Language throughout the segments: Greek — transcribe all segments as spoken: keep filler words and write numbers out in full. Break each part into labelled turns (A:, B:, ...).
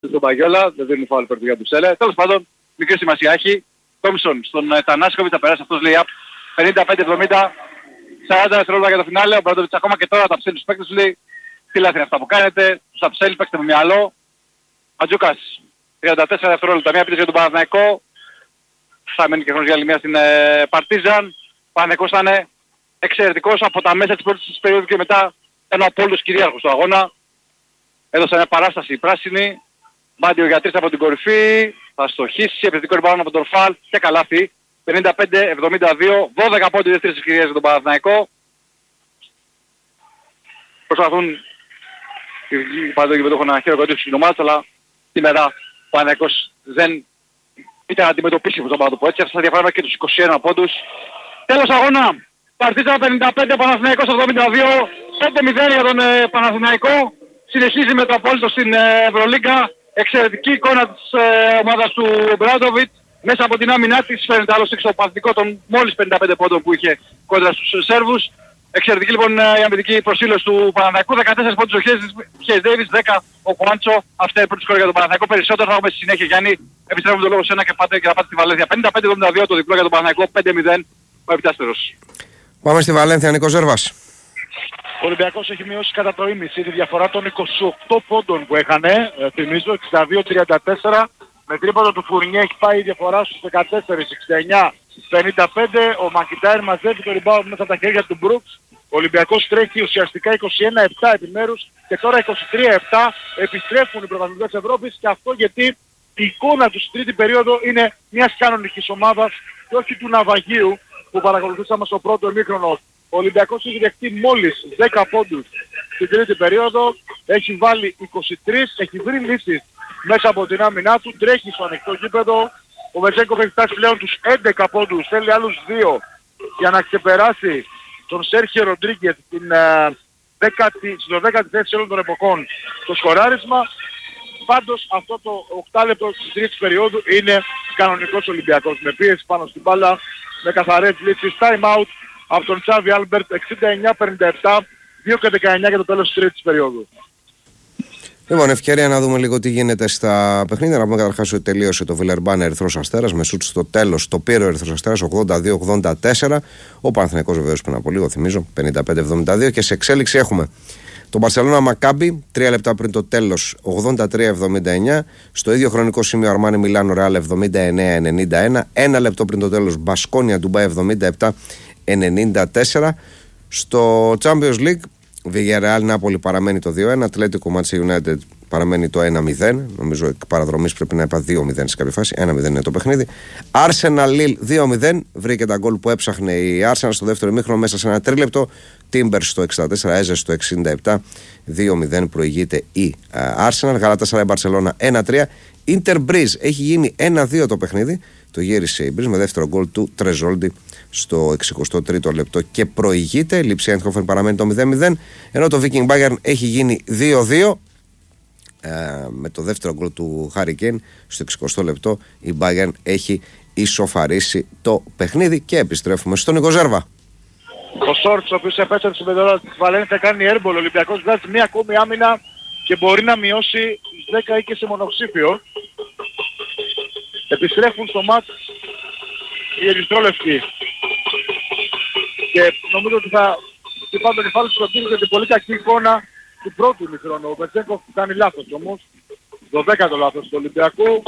A: Στον Παγιόλα, δεν δίνουν φάουλ πέρα για του Σέλε. Τέλος πάντων, μικρή σημασία έχει. Τόμσον στον ε, Τανάσκοβιτ θα περάσει αυτός λέει πενήντα πέντε εβδομήντα, σαράντα δευτερόλεπτα για το φινάλε. Ο Μπράντοβιτς ακόμα και τώρα τα ψέλει τους παίκτες του λέει τι λάθη είναι αυτά που κάνετε, τους αψέλει, παίξτε με μυαλό. Ατζούκας, τριάντα τέσσερα δευτερόλεπτα, μια επίθεση για τον Παναθηναϊκό. Θα μείνει και χρόνος για άλλη μια στην ε, Παρτίζαν. Ο Παναθηναϊκός θα είναι εξαιρετικός από τα μέσα της πρώτης περίοδου και μετά ένα απόλυτος κυρίαρχος στο αγώνα. Έδωσε μια παράσταση πράσινη. Μάντιο για τρεις από την κορυφή. Θα στοχίσει, επιθετικό rebound από τον Φαλ και καλάθι. πενήντα πέντε εβδομήντα δύο, δώδεκα πόντοι δεύτερες ευκαιρίες για τον Παναθηναϊκό. Προσπαθούν οι παντόγοι που έχουν ένα χειροκροτήσει στην ομάδα, αλλά σήμερα ο Παναθηναϊκός δεν ήταν αντιμετωπίσιμος, να το πω έτσι. Αυτά διαφορά και τους είκοσι ένα πόντους. Τέλος αγώνα. Παρτίζαν πενήντα πέντε, Παναθηναϊκός εβδομήντα δύο. πέντε μηδέν για τον ε, Παναθηναϊκό. Συνεχίζει με το απόλυτο στην ε, Ευρωλίγκα. Εξαιρετική εικόνα της ε, ομάδας του Μπράντοβιτς. Μέσα από την άμυνά της φαίνεται άλλος εξωπαθητικό των μόλις πενήντα πέντε πόντων που είχε κόντρα στους Σέρβους. Εξαιρετική λοιπόν η αμυντική προσήλωση του Παναθηναϊκού. δεκατέσσερα πόντους ο Χέις Ντέιβις, δέκα ο Κουάντσο. Αυτά είναι η πρώτη σκόρη για τον Παναθηναϊκό. Περισσότερο θα έχουμε στη συνέχεια, Γιάννη. Επιστρέφουμε το λόγο σε ένα και πάτε και να πάτε στη Βαλένθια. πενήντα πέντε εβδομήντα δύο το διπλό για τον Παναθηναϊκό. πέντε μηδέν ο επιτάστερος.
B: Πάμε στη Βαλένθια, Νίκος Ζέρβας.
C: Ο Ολυμπιακός έχει μειώσει κατά το ίμιση τη διαφορά των είκοσι οκτώ πόντων που έκανε. Ε, θυμίζω εξήντα δύο τριάντα τέσσερα. Με τρίποντο του Φουρνιέ έχει πάει η διαφορά στους δεκατέσσερα εξήντα εννιά πενήντα πέντε. Ο Μακιντάιρ μαζεύει το rebound μέσα από τα χέρια του Μπρουκς. Ο Ολυμπιακός τρέχει ουσιαστικά είκοσι ένα επτά επιμέρους και τώρα είκοσι τρία επτά. Επιστρέφουν οι πρωταθλητές Ευρώπης και αυτό γιατί η εικόνα του στην τρίτη περίοδο είναι μιας κανονικής ομάδας και όχι του ναυαγίου που παρακολουθήσαμε στο πρώτο ημίχρονο. Ο Ολυμπιακός έχει δεχτεί μόλις δέκα πόντους στην τρίτη περίοδο, έχει βάλει είκοσι τρία, έχει βρει λύσεις μέσα από την άμυνά του, τρέχει στο ανοιχτό γήπεδο. Ο Βεζέγκοφ έχει φτάσει πλέον τους έντεκα πόντους, θέλει άλλους δύο για να ξεπεράσει τον Σέρχιο Ροντρίγκετ στην δέκατη θέση όλων των εποχών στο σκοράρισμα. Πάντως αυτό το οκτώ λεπτό της τρίτης περίοδου είναι κανονικός Ολυμπιακός, με πίεση πάνω στην μπάλα, με καθαρές λύσεις, time out από τον Τσάβι Άλμπερτ, εξήντα εννιά πενήντα επτά, δύο και δεκαεννιά για το τέλος της τρίτης περίοδου.
B: Λοιπόν, ευκαιρία να δούμε λίγο τι γίνεται στα παιχνίδια. Να πούμε καταρχάς ότι τελείωσε το Βιλερμπάν Ερυθρός Αστέρας με σουτ στο τέλος. Το πήρε ο Ερυθρός Αστέρας ογδόντα δύο ογδόντα τέσσερα. Ο Παναθηναϊκός βεβαίως πριν από λίγο, θυμίζω, πενήντα πέντε εβδομήντα δύο. Και σε εξέλιξη έχουμε το Μπαρσελόνα Μακάμπι, τρία λεπτά πριν το τέλος, ογδόντα τρία εβδομήντα εννιά. Στο ίδιο χρονικό σημείο Αρμάνι Μιλάνο Ρεάλ εβδομήντα εννιά ενενήντα ένα. Ένα λεπτό πριν το τέλος Μπασκόνια Ντουμπάι εβδομήντα επτά ενενήντα τέσσερα. Στο Champions League Villarreal Νάπολη παραμένει το δύο ένα, Ατλέτικο Manchester United παραμένει το ένα μηδέν. Νομίζω εκ παραδρομής πρέπει να είπα δύο μηδέν σε κάποια φάση. ένα μηδέν είναι το παιχνίδι. Arsenal Lille δύο μηδέν. Βρήκε τα γκολ που έψαχνε η Arsenal στο δεύτερο ημίχρονο μέσα σε ένα τρίλεπτο. Timbers στο εξήντα τέσσερα, Έζε στο εξήντα επτά. δύο μηδέν προηγείται η Arsenal. Γαλατάσαραη Μπαρσελόνα ένα τρία. Inter Breeze έχει γίνει ένα δύο το παιχνίδι. Το γύρισε η Breeze με δεύτερο γκολ του Τρεζόλντι στο εξηκοστό τρίτο λεπτό και προηγείται. Λιψία Eindhoven παραμένει το μηδέν μηδέν. Ενώ το Viking Bayern έχει γίνει δύο δύο. Ε, με το δεύτερο γκολ του Harry Kane στο εξηκοστό λεπτό η Bayern έχει ισοφαρίσει το παιχνίδι και επιστρέφουμε στον Νίκο Ζέρβα.
C: Ο Σόρτς, ο οποίος επέστρεψε με τώρα της Βαλένθια, κάνει έρμπολ. Ο Ολυμπιακός βγάζει μία ακόμη άμυνα και μπορεί να μειώσει δέκα ή και σε μονοψήφιο. Επιστρέφουν στο μάτς οι ερυθρόλευκοι και νομίζω ότι θα χτυπάνε το κεφάλι του για την πολύ κακή εικόνα του πρώτου ημιχρόνου. Ο Μπετσέγκοφ που κάνει λάθος όμως, το δέκατο λάθος του Ολυμπιακού.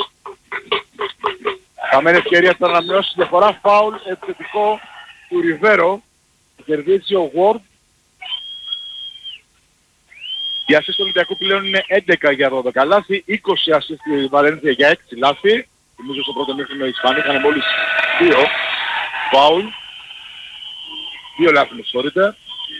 C: Χαμένη ευκαιρία τώρα να μειώσει τη διαφορά, φάουλ επιθετικό του Ριβέρο, κερδίζει ο Ward. Οι ασίστ του Ολυμπιακού πλέον είναι έντεκα για δώδεκα λάθη, είκοσι ασίστ στη Βαλένθια για έξι λάθη. Νομίζω στο πρώτο μήχρονο οι Ισπανοί είχαν μόλις δύο φάουλ. Δύο λάθη με συγχωρείτε.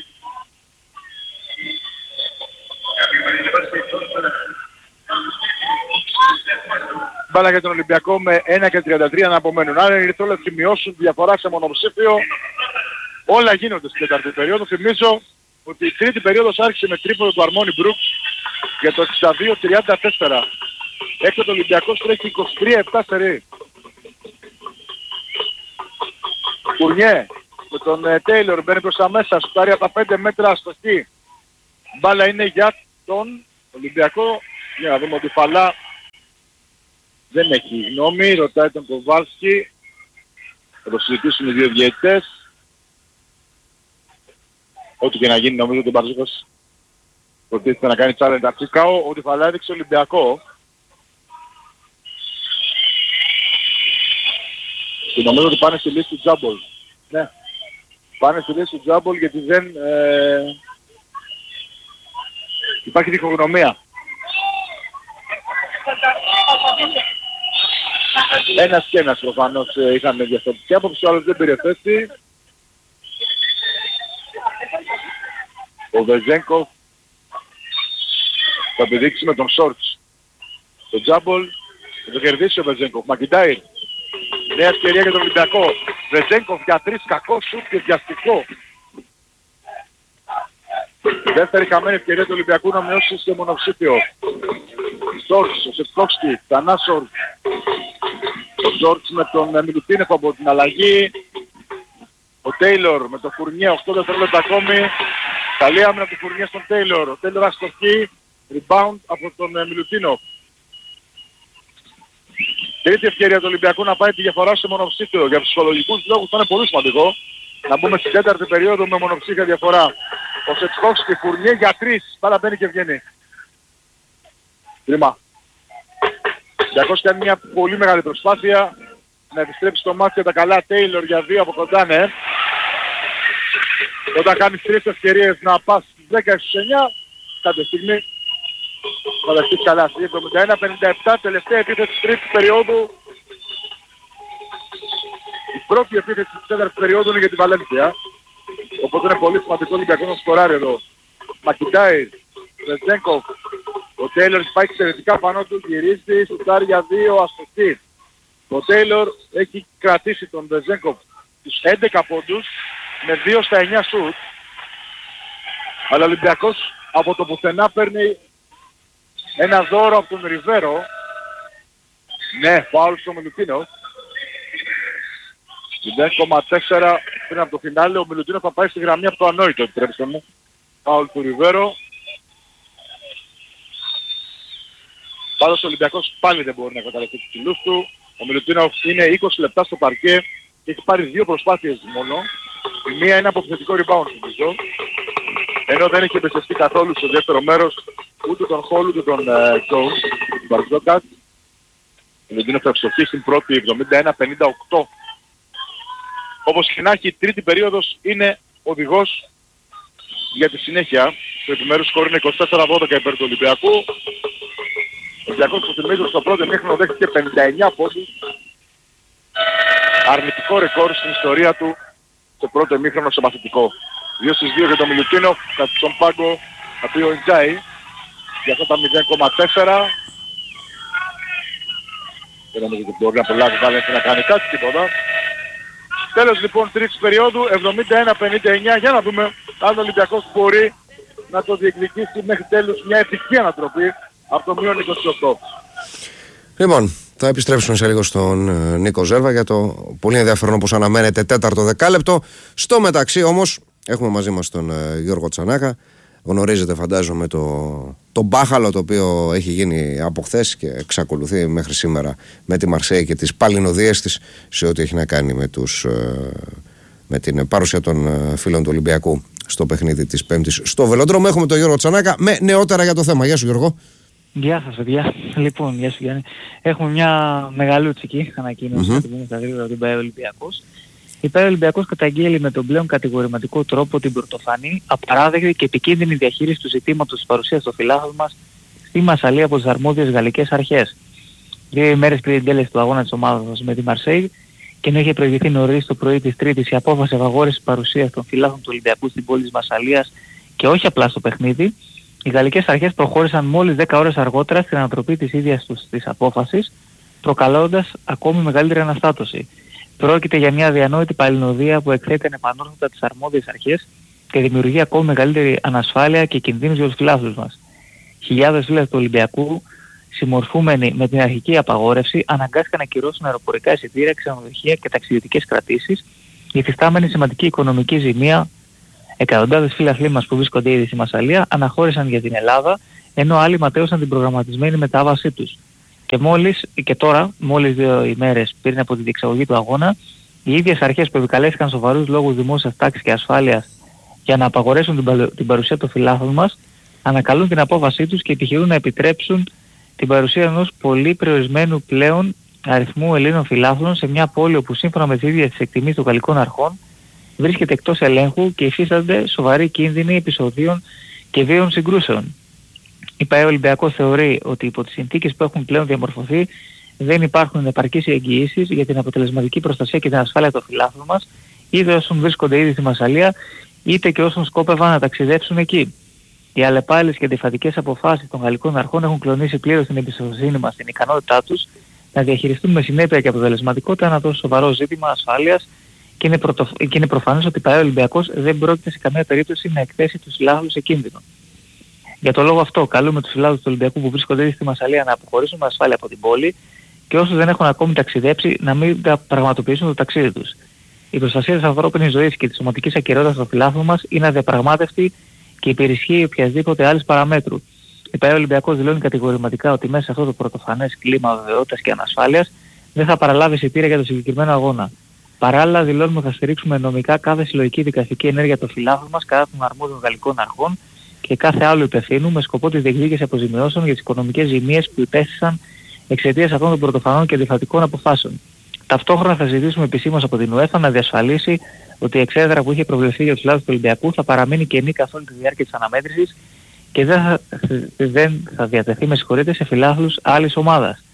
C: Μπάλα για τον Ολυμπιακό με ένα και τριάντα τρία να απομένουν. Άρα οι ερυθρόλευκοι μειώσουν διαφορά σε μονοψήφιο. Όλα γίνονται στην τέταρτη περίοδο. Θυμίζω ότι η τρίτη περίοδος άρχισε με τρίποντο του Αρμόνι Μπρουκς για το εξήντα δύο τριάντα τέσσερα. Έκτοτε ο Ολυμπιακός τρέχει είκοσι τρία επτά σερί. Φουρνιέ με τον Τέιλορ μπαίνει προς τα μέσα, σουτάρει από τα πέντε μέτρα αστοχή. Μπάλα είναι για τον Ολυμπιακό. Για να δούμε ότι Φαλά Δεν έχει γνώμη, ρωτάει τον Κοβάλσκι. Θα το συζητήσουν οι δύο διαιτητές. Ό,τι και να γίνει νομίζω ότι ο Μπαρζούκας προτίθεται να κάνει challenge Ατσίκαο, ότι θα έδειξε Ολυμπιακό. Και νομίζω ότι πάνε στη λύση του Τζάμπολ. Ναι. Πάνε στη λύση του Τζάμπολ γιατί δεν... Ε... Υπάρχει διχογνωμία. Ένας και ένας προφανώς ε, είχαν διαφορετική άποψη, ο άλλος δεν πήρε θέση. Ο Βεζέγκοφ θα επιδείξει με τον Σόρτς. Το Τζάμπολ θα το κερδίσει ο Βεζέγκοφ. Μακιντάιρ. Νέα ευκαιρία για τον Ολυμπιακό. Βεζέγκοφ για τρεις, κακό σουτ και βιαστικό. Δεύτερη χαμένη ευκαιρία του Ολυμπιακού να μειώσει σε μονοψήφιο. Σόρτς, ο Σεφκόφσκι, ξανά Σόρτς. Ο Σόρτς με τον Μιλουτίνεφ από την αλλαγή. Ο Τέιλορ με τον Φουρνιέ, οκτώ δευτερόλεπτα ακόμη. Καλή άμυνα του Φουρνιέ στον Τέιλορ. Ο Τέιλορ αστοχή. Rebound από τον Μιλουτίνοφ. Τρίτη ευκαιρία του Ολυμπιακού να πάει τη διαφορά σε μονοψήφιο. Για ψυχολογικούς λόγους θα είναι πολύ σημαντικό να μπούμε στην τέταρτη περίοδο με μονοψήφια διαφορά. Ο Σετσχόφσκι, Φουρνιέ για τρεις. Πάρα μπαίνει και βγαίνει. Κρίμα. Ο Ολυμπιακός κάνει μια πολύ μεγάλη προσπάθεια να επιστρέψει το μάτι τα καλά. Τέιλορ για δύο από κοντά, ναι. Όταν κάνεις τρεις ευκαιρίες να πας στις δέκα στους εννιά, κάποια στιγμή θα δεχτείς καλά. Στη εβδομήντα ένα πενήντα επτά, τελευταία επίθεση της τρίτης περίοδου. Η πρώτη επίθεση της τέταρτης περίοδου είναι για τη Βαλένθια. Οπότε είναι πολύ σημαντικό Ολυμπιακό να σκοράρει εδώ. Μακιντάιρ, Βεζέγκοφ, ο Τέιλορ πάει εξαιρετικά πάνω του, γυρίζει, σουτάρει για δύο, αστοχή. Ο Τέιλορ έχει κρατήσει τον Βεζέγκοφ τους έντεκα πόντους με δύο στα εννιά σουτ. Αλλά ο Ολυμπιακός από το πουθενά παίρνει ένα δώρο από τον Ριβέρο. Ναι, φάουλ στο Μιλουτίνο. μηδέν κόμμα τέσσερα πριν από το φινάλε, ο Μιλουτίνο θα πάει στη γραμμή από το ανόητο, επιτρέψτε μου. Φάουλ του Ριβέρο. Πάντως ο Ολυμπιακός πάλι δεν μπορεί να καταλαβεί τους κιλούς του. Ο Μιλουτίνο είναι είκοσι λεπτά στο παρκέ και έχει πάρει δύο προσπάθειες μόνο. Η μία είναι από επιθετικό rebound νομίζω. Ενώ δεν έχει εμπιστευτεί καθόλου στο δεύτερο μέρος ούτε τον Χόλ ούτε τον Jones, τον Μπαρζόκα. Ο Μιλουτίνο θα ευστοχεί στην πρώτη εβδομήντα ένα πενήντα οκτώ. Όπως και να έχει, η τρίτη περίοδος είναι οδηγός για τη συνέχεια. Το επιμέρους σκορ είναι είκοσι τέσσερα δώδεκα υπέρ του Ολυμπιακού. Ο Ολυμπιακός που θυμίζω στο πρώτο μήχρονο δέχτηκε πενήντα εννιά πόντους. Αρνητικό ρεκόρ στην ιστορία του στο πρώτο μήχρονο σε μαθητικό. δύο στις δύο για τον Μιλουτίνο, κατά τον πάγκο θα πει ο Ιτζάι. Για αυτά τα μηδέν κόμμα τέσσερα. Δεν νομίζω ότι μπορεί να προλάβει βάλει να κάνει κάτι, τίποτα. Τέλος λοιπόν τρίτης περίοδου, εβδομήντα ένα πενήντα εννιά. Για να δούμε αν ο Ολυμπιακός μπορεί να το διεκδικήσει μέχρι τέλους μια ευτυχή ανατροπή από το μείον είκοσι οκτώ.
B: Λοιπόν, θα επιστρέψουμε σε λίγο στον ε, Νίκο Ζέρβα για το πολύ ενδιαφέρον όπως αναμένεται τέταρτο δεκάλεπτο. Στο μεταξύ όμως έχουμε μαζί μας τον ε, Γιώργο Τσανάκα. Γνωρίζετε φαντάζομαι το, το μπάχαλο το οποίο έχει γίνει από χθες και εξακολουθεί μέχρι σήμερα με τη Μαρσέη και τις παλινοδίες της σε ό,τι έχει να κάνει με, τους, ε, με την παρουσία των ε, φίλων του Ολυμπιακού στο παιχνίδι της Πέμπτης στο Βελόντρομο. Έχουμε τον Γιώργο Τσανάκα με νεότερα για το θέμα. Γεια σου Γιώργο.
D: Γεια σας παιδιά. Λοιπόν, γεια σου Γιάννη. Έχουμε μια μεγαλούτσικη ανακοίνωση mm-hmm. που είναι στα γρήγορα του ΠΑΕ Ολυμπιακός. Η ΠΑΕ Ολυμπιακός καταγγέλει με τον πλέον κατηγορηματικό τρόπο την πρωτοφανή, απαράδεκτη και επικίνδυνη διαχείριση του ζητήματος της παρουσίας των φιλάθλων μας στη Μασσαλία από τις αρμόδιες γαλλικές αρχές. Δύο ημέρες πριν την τέλεση του αγώνα της ομάδας με τη Μαρσέη και ενώ είχε προηγηθεί νωρίς το πρωί της Τρίτης η απόφαση απαγόρευσης παρουσίας των φιλάθλων του Ολυμπιακού στην πόλη της Μασσαλίας και όχι απλά στο παιχνίδι, οι γαλλικές αρχές προχώρησαν μόλις δέκα ώρες αργότερα στην ανατροπή της ίδιας τους της απόφασης, προκαλώντας ακόμη μεγαλύτερη αναστάτωση. Πρόκειται για μια αδιανόητη παλινοδία που εκθέτει ανεπανόρθωτα τις αρμόδιες αρχές και δημιουργεί ακόμη μεγαλύτερη ανασφάλεια και κινδύνους για τους φιλάθλους μας. Χιλιάδες φίλοι του Ολυμπιακού, συμμορφούμενοι με την αρχική απαγόρευση, αναγκάστηκαν να ακυρώσουν αεροπορικά εισιτήρια, ξενοδοχεία και ταξιδιωτικές κρατήσεις, υφιστάμενη σημαντική οικονομική ζημία. Εκατοντάδες φίλαθλοι μας που βρίσκονται ήδη στη Μασσαλία αναχώρησαν για την Ελλάδα, ενώ άλλοι ματέωσαν την προγραμματισμένη μετάβασή τους. Και μόλις, και τώρα, μόλις δύο ημέρες πριν από τη διεξαγωγή του αγώνα, οι ίδιες αρχές που επικαλέστηκαν σοβαρούς λόγους δημόσιας τάξης και ασφάλειας για να απαγορέσουν την, παλαι... την παρουσία των φιλάθλων μας, ανακαλούν την απόφασή τους και επιχειρούν να επιτρέψουν την παρουσία ενός πολύ περιορισμένου πλέον αριθμού Ελλήνων φιλάθλων σε μια πόλη όπου σύμφωνα με τις ίδιες τις εκτιμήσεις των γαλλικών αρχών βρίσκεται εκτός ελέγχου και υφίστανται σοβαροί κίνδυνοι επεισοδίων και βίαιων συγκρούσεων. Η ΠΑΕ Ολυμπιακός θεωρεί ότι υπό τις συνθήκες που έχουν πλέον διαμορφωθεί δεν υπάρχουν επαρκείς εγγυήσεις για την αποτελεσματική προστασία και την ασφάλεια των φιλάθλων μας, είτε όσων βρίσκονται ήδη στη Μασσαλία, είτε και όσων σκόπευαν να ταξιδέψουν εκεί. Οι αλλεπάλληλες και αντιφατικές αποφάσεις των γαλλικών αρχών έχουν κλονίσει πλήρως την εμπιστοσύνη μας στην ικανότητά τους να διαχειριστούν με συνέπεια και αποτελεσματικότητα ένα τόσο σοβαρό ζήτημα ασφάλειας και είναι, πρωτο... και είναι προφανές ότι η ΠΑΕ Ολυμπιακός δεν πρόκειται σε καμία περίπτωση να εκθέσει τους φιλάθλους σε κίνδυνο. Για τον λόγο αυτό, καλούμε τους φιλάθλους του Ολυμπιακού που βρίσκονται ήδη στη Μασσαλία να αποχωρήσουν με ασφάλεια από την πόλη και όσους δεν έχουν ακόμη ταξιδέψει να μην πραγματοποιήσουν το ταξίδι τους. Η προστασία της ανθρώπινης ζωής και της σωματικής ακεραιότητας των φιλάθλων μας είναι αδιαπραγμάτευτη και υπερισχύει οποιασδήποτε άλλης παραμέτρου. Η ΠΑΕ Ολυμπιακός δηλώνει κατηγορηματικά ότι μέσα σε αυτό το πρωτοφανές κλίμα βεβαιότητας και ανασφάλειας δεν θα παραλάβει εισιτήρια για το συγκεκριμένο αγώνα. Παράλληλα, δηλώνουμε ότι θα στηρίξουμε νομικά κάθε συλλογική δικαστική ενέργεια των φιλάθλων μας κατά των αρμόδιων γαλλικών αρχών και κάθε άλλο υπευθύνου με σκοπό τη διεκδίκηση αποζημιώσεων για τις οικονομικές ζημίες που υπέστησαν εξαιτίας αυτών των πρωτοφανών και αντιφατικών αποφάσεων. Ταυτόχρονα θα ζητήσουμε επισήμως από την UEFA να διασφαλίσει ότι η εξέδρα που είχε προβλεφθεί για τους φιλάθλους του Ολυμπιακού θα παραμείνει κενή καθ' όλη τη διάρκεια της αναμέτρησης και δεν θα, δεν θα διατεθεί με συγχωρείτε σε φιλάθλους άλλης ομάδας.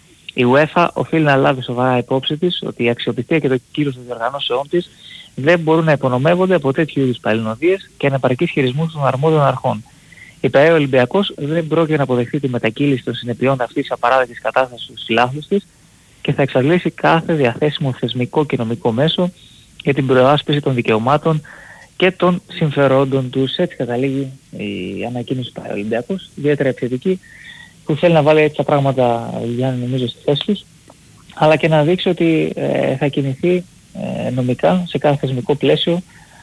D: Η UEFA οφείλει να λάβει σοβαρά υπόψη της ότι η αξιοπιστία και το κύρος των διοργανώσεών της δεν μπορούν να υπονομεύονται από τέτοιου είδους παλινοδίες και ανεπαρκείς χειρισμούς των αρμόδιων αρχών. Η ΠΑΕ Ολυμπιακός δεν πρόκειται να αποδεχθεί τη μετακύληση των συνεπειών αυτής της απαράδεκτης κατάστασης στους φιλάθλους της και θα εξαντλήσει κάθε διαθέσιμο θεσμικό και νομικό μέσο για την προάσπιση των δικαιωμάτων και των συμφερόντων τους. Έτσι καταλήγει η ανακοίνωση του ΠΑΕ Ολυμπιακός, ιδιαίτερα επιθετική, που θέλει να βάλει έτσι τα πράγματα, Γιάννη, νομίζω, στη θέση τους, αλλά και να δείξει ότι ε, θα κινηθεί ε, νομικά σε κάθε θεσμικό πλαίσιο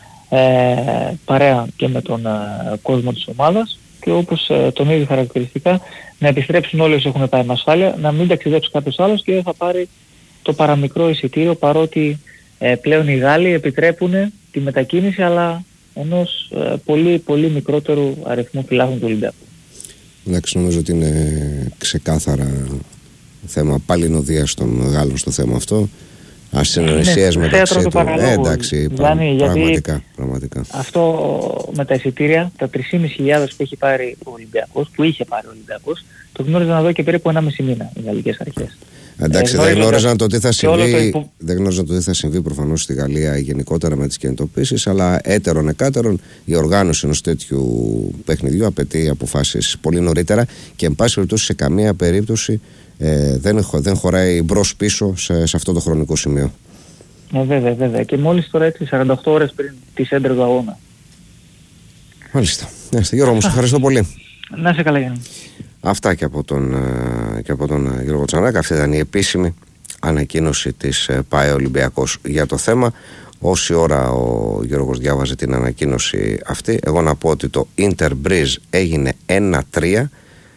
D: ε, παρέα και με τον ε, κόσμο της ομάδας και όπως ε, τον ίδιο χαρακτηριστικά να επιστρέψουν όλοι όσοι έχουν πάει με ασφάλεια, να μην ταξιδέψει κάποιος άλλος και δεν θα πάρει το παραμικρό εισιτήριο, παρότι ε, πλέον οι Γάλλοι επιτρέπουν τη μετακίνηση αλλά ενός ε, πολύ πολύ μικρότερου αριθμού φιλάθλων του Ολυμπιακού.
B: Εντάξει, νομίζω ότι είναι ξεκάθαρα θέμα παλινοδίας των Γάλλων στο θέμα αυτό. Ασυνεργασίας ναι, μεταξύ του. Ε, εντάξει,
D: Γιάννη,
B: πραγματικά, πραγματικά.
D: Αυτό με τα εισιτήρια, τα τρεις χιλιάδες πεντακόσια που έχει πάρει ο Ολυμπιακός, που είχε πάρει ο Ολυμπιακός, το γνώριζαν εδώ και περίπου ενάμιση μήνα οι γαλλικές αρχές.
B: Εντάξει, ε, δεν γνώριζαν το τι θα συμβεί, το... δεν γνώριζαν το τι θα συμβεί προφανώς στη Γαλλία γενικότερα με τις κινητοποίησεις, αλλά έτερον εκάτερον η οργάνωση ενός τέτοιου παιχνιδιού απαιτεί αποφάσεις πολύ νωρίτερα και εν πάση περιπτώσει σε καμία περίπτωση ε, δεν, δεν χωράει μπρος πίσω σε, σε αυτό το χρονικό σημείο.
D: Ε, βέβαια, βέβαια. Και μόλις τώρα έτσι σαράντα οκτώ ώρες πριν τη έντρα του αγώνα.
B: Μάλιστα. Είστε, Γιώργο, μου σε ευχαριστώ πολύ.
D: Να είσαι καλά, Γιάννη.
B: Αυτά και από τον, και από τον Γιώργο Τσανάκα. Αυτή ήταν η επίσημη ανακοίνωση της ΠΑΕ Ολυμπιακός για το θέμα. Όση ώρα ο Γιώργος διάβαζε την ανακοίνωση αυτή, εγώ να πω ότι το Inter Breeze έγινε ένα τρία,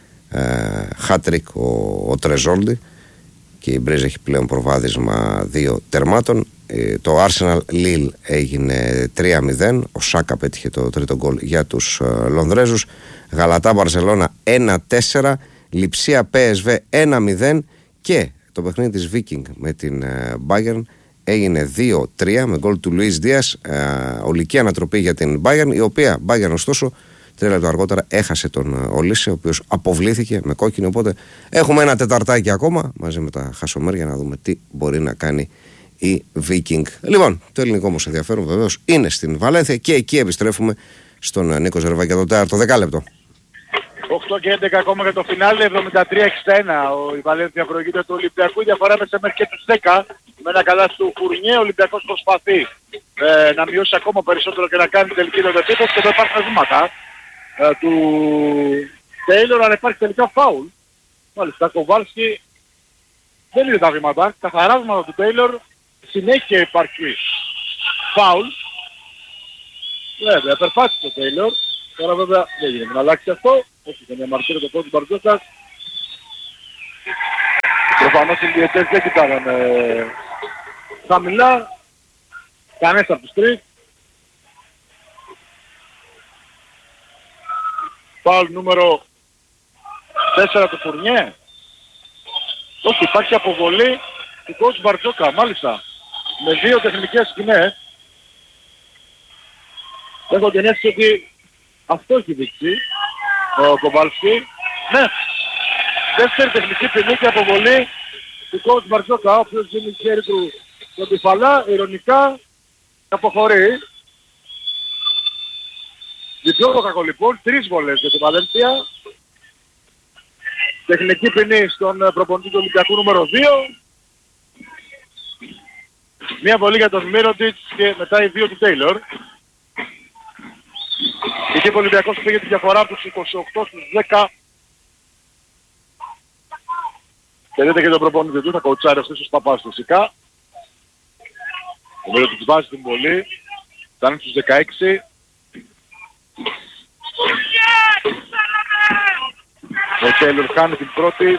B: χάτρικ ο, ο Τρεζόλντι και η Breeze έχει πλέον προβάδισμα δύο τερμάτων. Το Arsenal Lille έγινε τρία μηδέν, ο Σάκα πέτυχε το τρίτο γκολ για τους Λονδρέζους. Γαλατά Μπαρσελόνα ένα τέσσερα, Λιψία πι ες βι ένα μηδέν και το παιχνίδι της Viking με την Bayern έγινε δύο τρία με γκολ του Λουίς Δίας, ολική ανατροπή για την Bayern, η οποία Bayern ωστόσο τρία λεπτά αργότερα έχασε τον Ολύσε, ο οποίος αποβλήθηκε με κόκκινη, οπότε έχουμε ένα τεταρτάκι ακόμα μαζί με τα χασομέρια να δούμε τι μπορεί να κάνει η Viking. Λοιπόν, το ελληνικό μας ενδιαφέρον βεβαίως είναι στην Βαλένθια και εκεί επιστρέφουμε στον Νίκο Ζερβάκη για το τέταρτο δεκάλεπτο.
C: οκτώ και έντεκα ακόμα για το φινάλε, εβδομήντα τρία εξήντα ένα η Βαλένθια προηγείται του Ολυμπιακού, η διαφορά μέσα μέχρι και τους δέκα με ένα καλά του Φουρνιέ. Ο Ολυμπιακός προσπαθεί ε, να μειώσει ακόμα περισσότερο και να κάνει τελική το επίθεση και εδώ υπάρχουν βήματα ε, του Τέιλορ, αλλά υπάρχει τελικά φάουλ. Μάλιστα, Κοβάλσκι δεν είναι τα βήματα, καθαρά βήματα του Τέιλορ, συνέχεια υπάρχει φάουλ. Βέβαια, περπάτησε ο Τέιλορ. Τώρα βέβαια δεν γίνεται να αλλάξει αυτό. Όχι, δεν διαμαρτύρεται το πρώτο του Μπαρτζόκας. προφανώς οι διαιτές δεν κοιτάγανε χαμηλά. Κανένας από τους τρεις. Φάουλ νούμερο τέσσερα του Φουρνιέ. Όχι, υπάρχει αποβολή του coach Μπαρτζόκα, μάλιστα. Με δύο τεχνικές σκηνές. Έχω την αίσθηση ότι αυτό έχει δείξει ο Κοβάλσκι. Ναι, δεύτερη τεχνική ποινή και αποβολή του coach Μπαρτζόκα, ο οποίος δίνει χέρι του στον Τυφαλά, ειρωνικά αποχωρεί. Διπλό κακό λοιπόν, τρεις βολές για την Βαλένθια. Τεχνική ποινή στον προπονητή του Ολυμπιακού νούμερο δύο. Μία βολή για τον Μίροντιτς και μετά οι δύο του Τέιλορ. Εκεί ο Ολυμπιακός πήγε τη διαφορά από τους είκοσι οκτώ στους δέκα. Και δείτε και τον προπονητή του, θα κοουτσάρει αυτός στους Παπάς φυσικά. Ο Μίροντιτς βάζει την βολή. Φτάνει στους δεκαέξι. Ο Τέιλορ κάνει την πρώτη.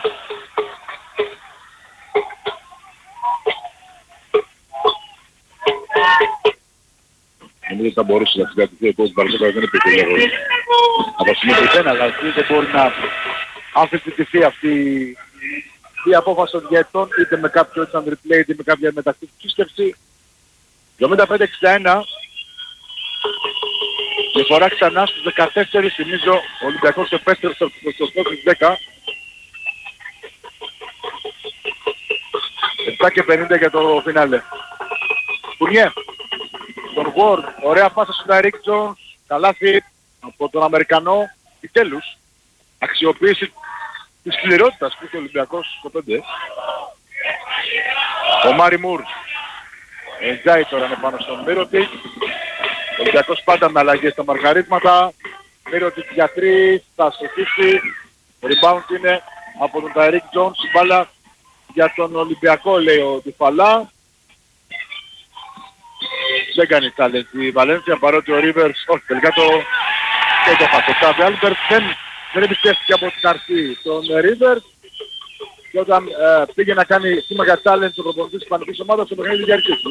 C: Νομίζω θα μπορούσε να συγκρατηθεί ο coach Μπαρτζόκα, δεν υπήρχε λόγος από συμμετοχή, αλλά δεν μπορεί να αμφισβητηθεί αυτή η απόφαση των διαιτών, είτε με κάποιο έτσι replay, είτε με κάποια μεταξύ σύσκευση. εβδομήντα πέντε εξήντα ένα. Διαφορά ξανά στους δεκατέσσερα, θυμίζω ο Ολυμπιακός επέστρεψε από τους είκοσι οκτώ στους δέκα. επτά και πενήντα για το φινάλε. Φουρνιέ, τον Ward, ωραία πάσα στον Τάιρικ Τζονς, καλάθι από τον Αμερικανό, επιτέλους, αξιοποίηση της σκληρότητας που είχε ο Ολυμπιακός στο πέντε. Ο Μάρι Μουρ, εντζάει τώρα είναι πάνω στον Μίροντιτς. Ο Ολυμπιακός πάντα με αλλαγές στα μαρκαρίσματα. Μίροντιτς για τρεις, θα σωθήσει. Ο rebound είναι από τον Τάιρικ Τζονς, η μπάλα για τον Ολυμπιακό λέει ο Τυφαλά. Δεν κάνει challenge η Βαλένθια, παρότι ο Ρίβερς, όχι τελικά το δεν το φάσε. Ο Άλμπερτ δεν, δεν εμπιστεύτηκε από την αρχή τον Ρίβερς και όταν ε, πήγε να κάνει σήμα για challenge ο προπονητής της Πανεπιστήμιας ομάδας, το παιχνίδι διαρκήσει.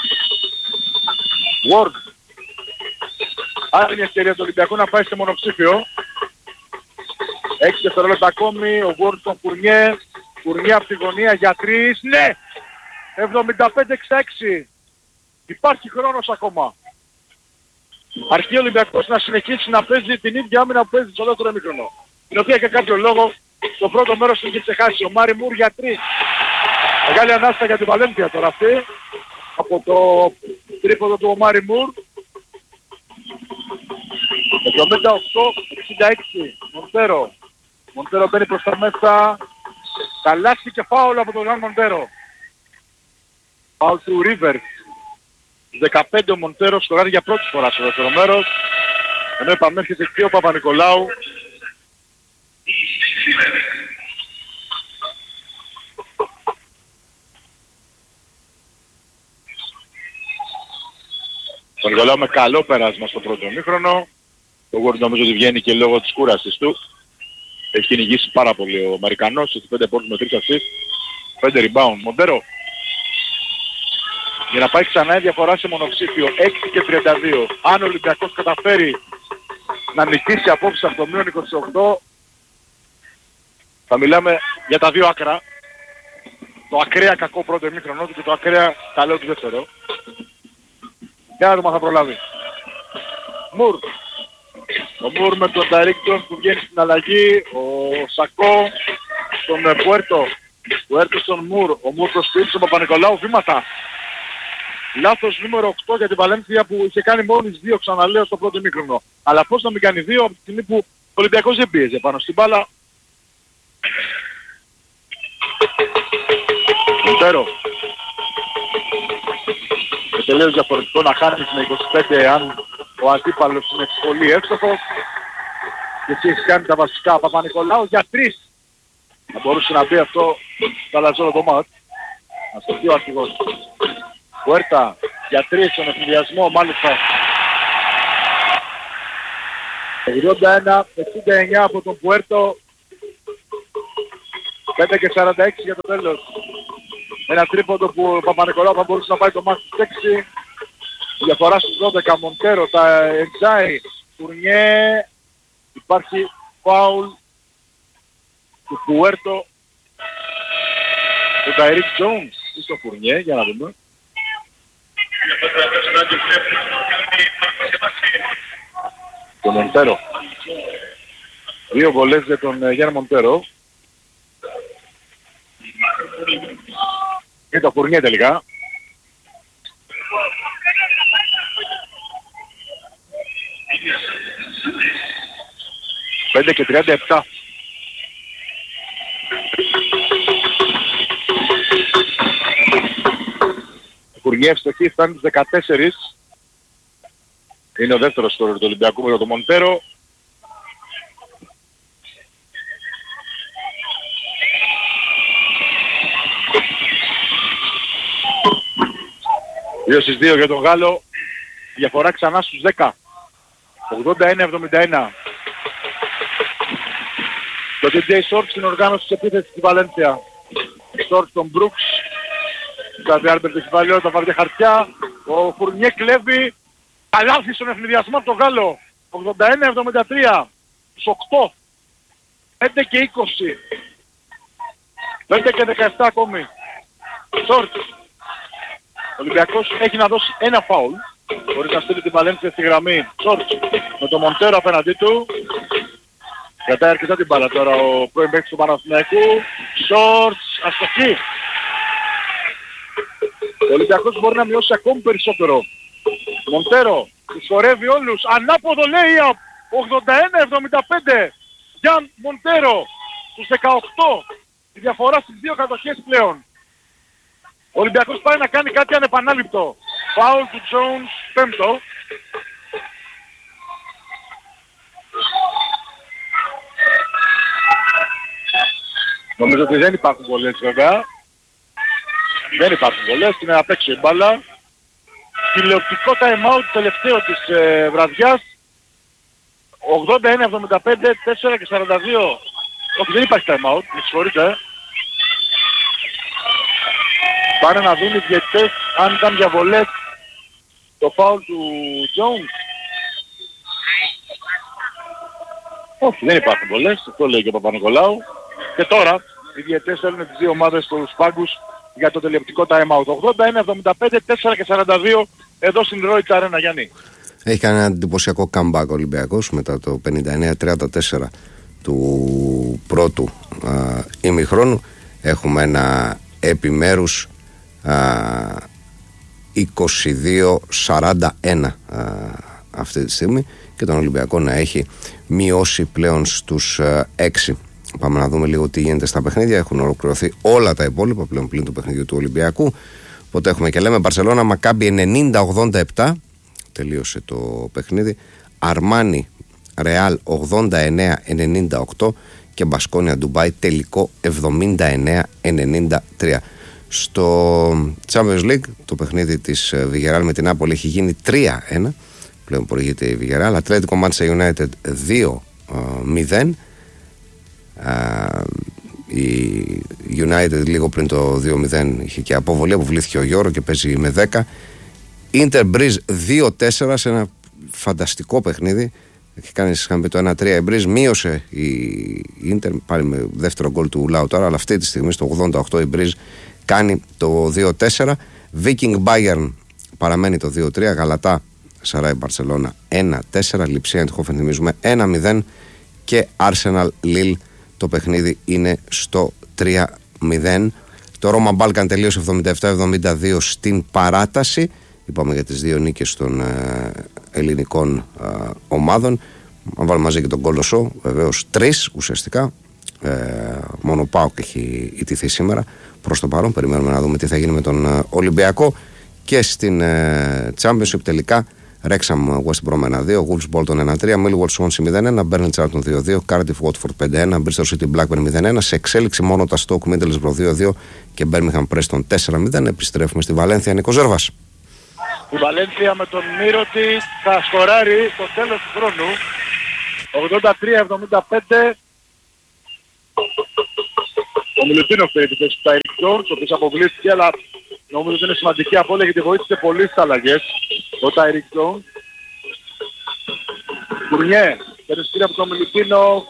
C: Ward. Άλλη μια ευκαιρία του Ολυμπιακού να πάει σε μονοψήφιο. έξι δευτερόλεπτα ακόμη, ο Ward στον Φουρνιέ. Φουρνιέ από τη γωνία για τρεις. Ναι! εβδομήντα πέντε εξήντα έξι. Υπάρχει χρόνος ακόμα. Αρχίζει ο Ολυμπιακός να συνεχίσει να παίζει την ίδια άμυνα που παίζει στο δεύτερο ημίχρονο. Την οποία για κάποιο λόγο το πρώτο μέρος του είχε ξεχάσει. Ο Μάρι Μουρ για τρεις. Μεγάλη ανάστα για την Βαλένθια τώρα αυτή. Από το τρίποδο του ο Μάρι Μουρ. εβδομήντα οκτώ εξήντα έξι. Μοντέρο. Μοντέρο μπαίνει προς τα μέσα. Καλάθι και φάουλ από τον Ιωάννη Μοντέρο. Φάουλ του Ρίβερς. δεκαπέντε ο Μοντέρο σκοράρει για πρώτη φορά στο δεύτερο μέρος. Ενώ επανέρχεται και ο Παπα-Νικολάου. Ο Νικολάου με καλό πέρασμα στο πρώτο ημίχρονο. Το Ward νομίζω ότι βγαίνει και λόγω της κούρασης του. Έχει κυνηγήσει πάρα πολύ ο Αμερικανός. Έχει πέντε πόρτους με τρεις ασίστ. πέντε rebound. Μοντέρο. Για να πάει ξανά η διαφορά σε μονοψήφιο έξι και τριάντα δύο. Αν ο Ολυμπιακός καταφέρει να νικήσει απόψε από το μείον είκοσι οκτώ, θα μιλάμε για τα δύο άκρα. Το ακραία κακό πρώτο ημίχρονο του και το ακραία καλό του δεύτερο. Για να δούμε αν θα προλάβει. Μουρ. Ο Μουρ με τον Νταρίκτον που βγαίνει στην αλλαγή. Ο Σακό στον Πουέρτο. Πουέρτο στον Μουρ. Ο Μουρ προς πίσω στον Παπα-Νικολάου. Βήματα. Λάθος νούμερο οκτώ για την Βαλένθια που είχε κάνει μόλις δύο, ξαναλέω, στο πρώτο ημίχρονο. Αλλά πώς να μην κάνει δύο από τη στιγμή που ο Ολυμπιακός δεν πίεζε πάνω στην μπάλα. Μοντέρο. Και τελείως διαφορετικό να χάνεις με είκοσι πέντε αν ο αντίπαλος είναι πολύ εύστοχος. Και εσύ έχεις κάνει τα βασικά. Παπα-Νικολάου για τρεις. Θα μπορούσε να μπει αυτό στο αλλαζόρο το μάτ. Να στο πει ο αρχηγός. Πουέρτα για τρεις στον εφηδιασμό, μάλιστα. ογδόντα ένα εξήντα εννιά από τον Πουέρτο. πέντε και σαράντα έξι για το τέλος. Ένα τρίποντο που ο Παπα-Νικολάου θα μπορούσε να πάει το μάτι στις έξι. Η διαφορά στους δώδεκα. Μοντέρο τα εξάει. Φουρνιέ. Υπάρχει φάουλ του Πουέρτο. Ο Ταϊρίκ Τζόουνς ή στο Φουρνιέ. Για να δούμε. Το Μοντέρο. Δύο βολές για τον Γιάννη Μοντέρο. Και το Φουρνιέ τελικά. πέντε και τριάντα επτά. Ο Φουρνιέ ευστοχή φτάνει τους δεκατέσσερα. Είναι ο δεύτερος σκόρερ του Ολυμπιακού με τον Μοντέρο. δύο στις δύο για τον Γάλλο. Διαφορά ξανά στους δέκα. ογδόντα ένα εβδομήντα ένα. Το ντι τζέι Short στην οργάνωση της επίθεσης στη Βαλένθια. Short στον Brooks. Κάτι Άλμπερτ έχει βάλει όλα τα βαριά χαρτιά. Ο Φουρνιέ κλέβει. Καλάθι στον ευνηδιασμό από τον Γάλλο. ογδόντα ένα εβδομήντα τρία. Στους οκτώ. πέντε και είκοσι. πέντε και δεκαεπτά ακόμη. Short. Ο Ολυμπιακός έχει να δώσει ένα φάουλ. Μπορεί να στείλει την Βαλένθια στη γραμμή. Short. Με τον Μοντέρο απέναντί του. Κρατάει αρκετά την μπάλα τώρα ο πρώην παίκτης του Παναθηναϊκού. Short. Αστοχή. Ο Ολυμπιακός μπορεί να μειώσει ακόμη περισσότερο. Μοντέρο. Τους χορεύει όλους. Ανάποδο λέει ογδόντα ένα εβδομήντα πέντε. Γιάν Μοντέρο. Στους δεκαοκτώ. Η διαφορά στις δύο κατοχές πλέον. Ο Ολυμπιακός πάει να κάνει κάτι ανεπανάληπτο. Φάουλ του Jones, πέμπτο. Νομίζω ότι δεν υπάρχουν βολές βέβαια. Δεν υπάρχουν βολές, είναι απ' έξω η μπάλα. Τηλεοπτικό time out τελευταίο της ε, βραδιάς. ογδόντα ένα εβδομήντα πέντε, τέσσερα και σαράντα δύο. Όχι, δεν υπάρχει time out, με συγχωρείτε. Πάνε να δουν οι διαιτητές αν ήταν για βολές το φάουλ του Jones. Όχι, δεν υπάρχουν βολές, αυτό λέει και ο Παπα-Νικολάου. Και τώρα οι διαιτητές θέλουν τις δύο ομάδες στους πάγκους για το τηλεοπτικό time out. ογδόντα ένα εβδομήντα πέντε, τέσσερα και σαράντα δύο εδώ στην Ρόιτς Αρένα, Γιάννη.
B: Έχει κάνει ένα εντυπωσιακό comeback ο Ολυμπιακός μετά το πενήντα εννέα τριάντα τέσσερα του πρώτου α, ημιχρόνου. Έχουμε ένα επιμέρους α, είκοσι δύο σαράντα ένα α, αυτή τη στιγμή και τον Ολυμπιακό να έχει μειώσει πλέον στους α, έξι. Πάμε να δούμε λίγο τι γίνεται στα παιχνίδια. Έχουν ολοκληρωθεί όλα τα υπόλοιπα πλέον πλην του παιχνιδιού του Ολυμπιακού. Οπότε έχουμε και λέμε Μπαρσελόνα Μακάμπι ενενήντα ογδόντα επτά. Τελείωσε το παιχνίδι. Αρμάνι Ρεάλ ογδόντα εννέα ενενήντα οκτώ και Μπασκόνια Ντουμπάι τελικό εβδομήντα εννέα ενενήντα τρία. Στο Champions League το παιχνίδι της Βιγεράλ με την Νάπολη έχει γίνει τρία ένα. Πλέον προηγείται η Βιγεράλ. Ατλέτικο Manchester United δύο μηδέν. Uh, η United λίγο πριν το δύο μηδέν είχε και αποβολή, αποβλήθηκε ο Γιώργο και παίζει με δέκα. Inter Breeze δύο τέσσερα σε ένα φανταστικό παιχνίδι. Έχει κάνει είχαμε το ένα τρία η Breeze, μείωσε η Inter πάλι με δεύτερο γκολ του Λάου τώρα, αλλά αυτή τη στιγμή στο ογδόντα οκτώ η Breeze κάνει το δύο τέσσερα. Viking Bayern παραμένει το δύο τρία. Γαλατά Σαράι Μπαρσελόνα ένα τέσσερα. Λιψία Εντχόφεν θυμίζουμε ένα μηδέν και Arsenal Lille το παιχνίδι είναι στο τρία μηδέν. Το Roma Balkan τελείωσε εβδομήντα επτά εβδομήντα δύο στην παράταση. Είπαμε για τις δύο νίκες των ε, ελληνικών ε, ομάδων. Αν βάλουμε μαζί και τον Κολοσσό, βεβαίως τρεις ουσιαστικά. Ε, μόνο ο ΠΑΟΚ έχει ιτηθεί σήμερα. Προς το παρόν περιμένουμε να δούμε τι θα γίνει με τον ε, Ολυμπιακό. Και στην ε, Championship τελικά Wrexham West Brom ένα δύο, Wolves Bolton ένα τρία, Millwall Swansea μηδέν ένα, Burnley Charlton δύο δύο, Cardiff Watford πέντε ένα, Bristol City Blackburn μηδέν ένα. Σε εξέλιξη μόνο τα Stoke Middlesbrough δύο δύο και Birmingham Preston τέσσερα μηδέν. Επιστρέφουμε στη Βαλένθια, Νίκο Ζέρβας.
C: Η Βαλένθια με τον Μύρωτη θα σκοράρει στο τέλος του χρόνου. ογδόντα τρία εβδομήντα πέντε. Ο Μιλουτίνοφ πήρε τη θέση του Τάιρικ Τζόνς, ο οποίος αποβλήθηκε, αλλά νομίζω ότι είναι σημαντική απώλεια γιατί βοήθησε πολύ στις αλλαγές. Ο Τάιρικ Τζόνς. Φουρνιέ, περιστήρια από τον Μιλουτίνοφ.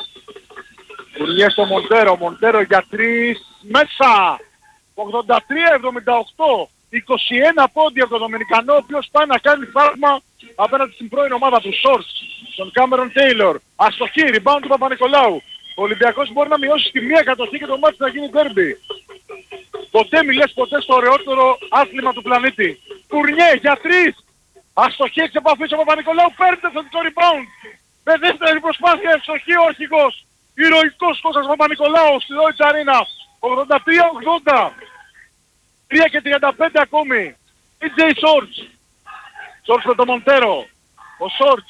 C: Φουρνιέ στο Μοντέρο, Μοντέρο για τρεις, μέσα! ογδόντα τρία εβδομήντα οκτώ, είκοσι ένα πόντια από τον Δομινικανό, ο οποίος πάει να κάνει θαύμα απέναντι στην πρώην ομάδα του Σόρτς, τον Κάμερον Τέιλορ. Αστοχή, rebound του Παπα-Νικολάου. Ο Ολυμπιακός μπορεί να μειώσει τη μία κατοχή και το μάτι να γίνει derby. Ποτέ μιλές ποτέ στο ωραιότερο άθλημα του πλανήτη. Φουρνιέ για τρεις. Αστοχή εξ επαφής ο Παπα-Νικολάου, παίρνει το θετικό rebound. Με δεύτερη προσπάθεια ευστοχή ο αρχηγός. Ηρωικός Κώστας Παπα-Νικολάου στη Lloyds Arena. ογδόντα τρία ογδόντα. τρία και τριάντα πέντε ακόμη. ντι τζέι Shorts. Shorts με τον Μοντέρο. Ο Shorts.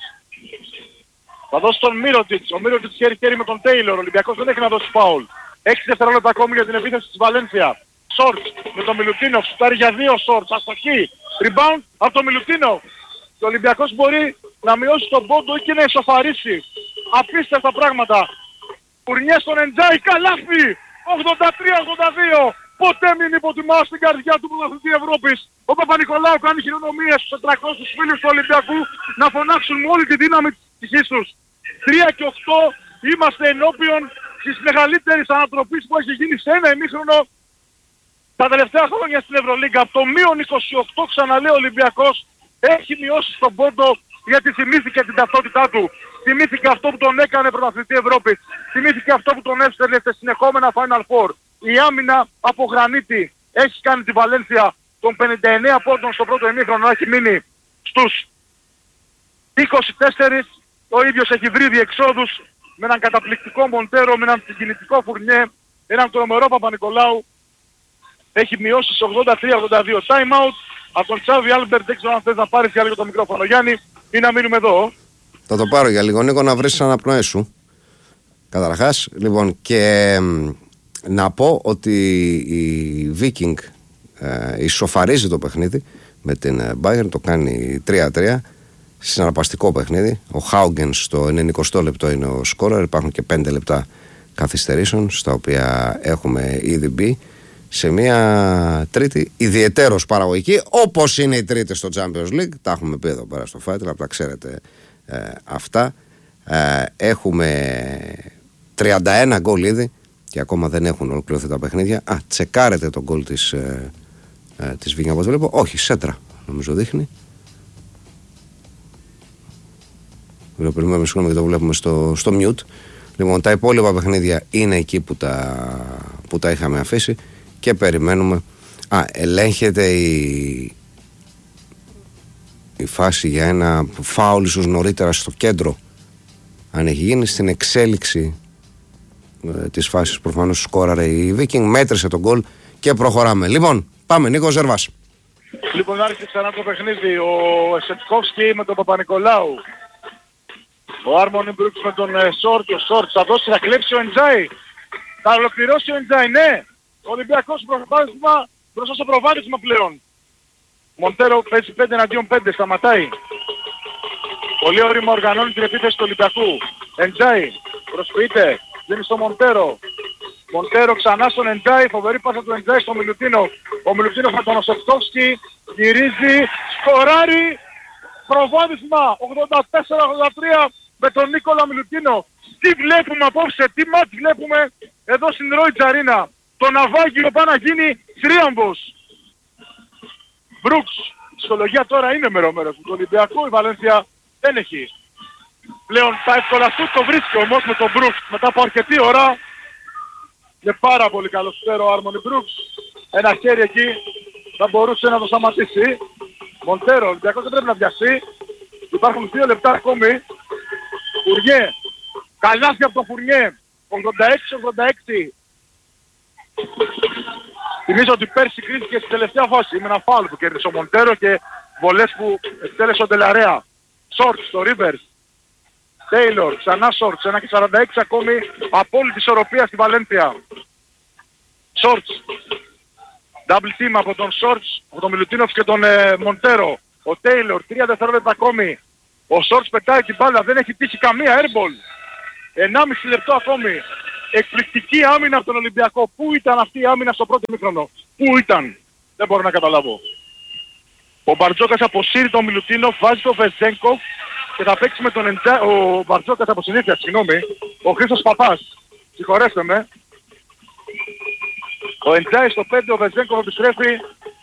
C: Θα δώσει τον Μίροτιτς. Ο Μίροτιτς χέρι-χέρι με τον Τέιλορ. Ο Ολυμπιακός δεν έχει να δώσει φάουλ. έξι δευτερόλεπτα ακόμη για την επίθεση της Βαλένθια. Shorts με τον Μιλουτίνοφ. Σουτάρει για δύο Shorts. Αστοχή. Rebound από τον Μιλουτίνοφ. Και ο Ολυμπιακός μπορεί να μειώσει τον πόντο και να ισοφαρίσει. Απίστευτα πράγματα. Φουρνιέ στον Εντζάι. Καλάθι. ογδόντα τρία ογδόντα δύο. Ποτέ μην υποτιμάς την καρδιά του πρωταθλητή Ευρώπης. Ο Παπα-Νικολάου κάνει χειρονομίες στους τετρακόσιους φίλους του Ολυμπιακού να φωνάξουν με όλη τη δύναμη της ψυχής τους. τρία και οκτώ είμαστε ενώπιον της μεγαλύτερης ανατροπής που έχει γίνει σε ένα ημίχρονο τα τελευταία χρόνια στην Ευρωλίγκα. Από το μείον είκοσι οκτώ, ξαναλέω, ο Ολυμπιακός έχει μειώσει στον πόντο γιατί θυμήθηκε την ταυτότητά του. Θυμήθηκε αυτό που τον έκανε πρωταθλητή Ευρώπης. Θυμήθηκε αυτό που τον εύστελνε σε συνεχόμενα Final Four. Η άμυνα από γρανίτη έχει κάνει τη Βαλένθια των πενήντα εννέα πόντων στο πρώτο ημίχρονο να έχει μείνει στους είκοσι τέσσερα. Ο ίδιος έχει βρει διεξόδους με έναν καταπληκτικό Μοντέρο, με έναν συγκινητικό Φουρνιέ, έναν τρομερό Παπα-Νικολάου. Έχει μειώσει στις ογδόντα τρία ογδόντα δύο. Time out από τον Τσάβι Άλμπερτ. Δεν ξέρω αν θες να πάρεις για λίγο το μικρόφωνο, Γιάννη, ή να μείνουμε εδώ.
B: Θα το πάρω για λίγο, Νίκο, να βρεις τις αναπνοές σου. Καταρχάς, λοιπόν, και να πω ότι η Viking ε, ισοφαρίζει το παιχνίδι με την Bayern, το κάνει τρία τρία. Συναρπαστικό παιχνίδι. Ο Χάουγκεν στο ενενηκοστό λεπτό είναι ο σκόρερ. Υπάρχουν και πέντε λεπτά καθυστερήσεων, στα οποία έχουμε ήδη μπει σε μια τρίτη ιδιαιτέρως παραγωγική, όπως είναι οι τρίτες στο Champions League. Τα έχουμε πει εδώ πέρα στο Fighter, απλά ξέρετε ε, αυτά. Ε, έχουμε τριάντα ένα γκολ ήδη και ακόμα δεν έχουν ολοκληρωθεί τα παιχνίδια. Α, τσεκάρετε τον γκολ της, ε, ε, της Βίγνα, όπως βλέπω. Όχι, σέντρα νομίζω δείχνει. Περιμένουμε, συγγνώμη, και το βλέπουμε στο, στο mute. Λοιπόν, τα υπόλοιπα παιχνίδια είναι εκεί που τα, που τα είχαμε αφήσει και περιμένουμε. Α, ελέγχεται η, η φάση για ένα φάουλ ίσως νωρίτερα στο κέντρο. Αν έχει γίνει στην εξέλιξη ε, της φάσης, προφανώς σκόραρε η Viking, μέτρησε τον γκολ και προχωράμε. Λοιπόν, πάμε, Νίκο Ζερβάς.
C: Λοιπόν, άρχισε ξανά το παιχνίδι. Ο Εσετκόφσκι με τον Παπα-Νικολάου. Ο Άρμονι Μπρούξ με τον Σόρτ. Ο Σόρτ θα δώσει, θα κλέψει ο Εντζάι. Θα ολοκληρώσει ο Εντζάι, ναι. Ο Ολυμπιακός μπροστά στο προβάδισμα πλέον. Μοντέρο παίζει πέντε εναντίον πέντε, σταματάει. Πολύ όρημα οργανώνει την επίθεση του Ολυμπιακού. Εντζάι, προσποιείται, δίνει στο Μοντέρο. Μοντέρο ξανά στον Εντζάι, φοβερή πάσα του Εντζάι στο Μιλουτίνο. Ο Μιλουτίνο με τον Οσεφτόφσκι γυρίζει, σκοράρει. Προβάδισμα ογδόντα τέσσερα ογδόντα τρία με τον Νίκολα Μιλουτίνο. Τι βλέπουμε απόψε, τι μάτς βλέπουμε εδώ στην Lloyds Arena. Το ναυάγιο πάει να γίνει θρίαμβος. Μπρούξ, η ψυχολογία τώρα είναι μέρο-μέρο του Ολυμπιακού. Η Βαλένθια δεν έχει πλέον τα εύκολα του. Το βρίσκει όμως με τον Μπρούξ μετά από αρκετή ώρα. Και πάρα πολύ καλό σφαίρο ο Άρμονι Μπρούξ. Ένα χέρι εκεί θα μπορούσε να το σταματήσει. Μοντέρο, ο Ολυμπιακός δεν πρέπει να βιαστεί. Υπάρχουν δύο λεπτά ακόμη. Φουρνιέ. Καλάθι από τον Φουρνιέ. ογδόντα έξι ογδόντα έξι. Θυμίζω ότι πέρσι κρίθηκε στη τελευταία φάση με ένα φάουλ που κέρδισε ο Μοντέρο και βολές που εκτέλεσε ο Ντελαρέα. Σόρτς στο Ρίβερς. Τέιλορ, ξανά Σόρτς. ένα και σαράντα έξι ακόμη. Απόλυτη ισορροπία στη Βαλένθια. Σόρτς. Double team από τον Σόρτς, από τον Μιλουτίνοφ και τον ε, Μοντέρο. Ο Τέιλορ, τρία δευτερόλεπτα ακόμη. Ο Σόρτς πετάει την μπάλα, δεν έχει τύχει καμία airball. ενάμιση λεπτό ακόμη. εκπληκτική άμυνα από τον Ολυμπιακό. Πού ήταν αυτή η άμυνα στο πρώτο ημίχρονο? Πού ήταν? Δεν μπορώ να καταλάβω. Ο Μπαρτζόκας αποσύρει τον Μιλουτίνοφ, βάζει τον Βεζένκοφ και θα παίξει με τον Εντζά... Ο Μπαρτζόκας από συνήθεια, συγγνώμη. Ο Χρήστος Παπάς. Συγχωρέστε με. Ο Εντζάι στο πέντε, ο Βεζένκοφ επιστρέφει.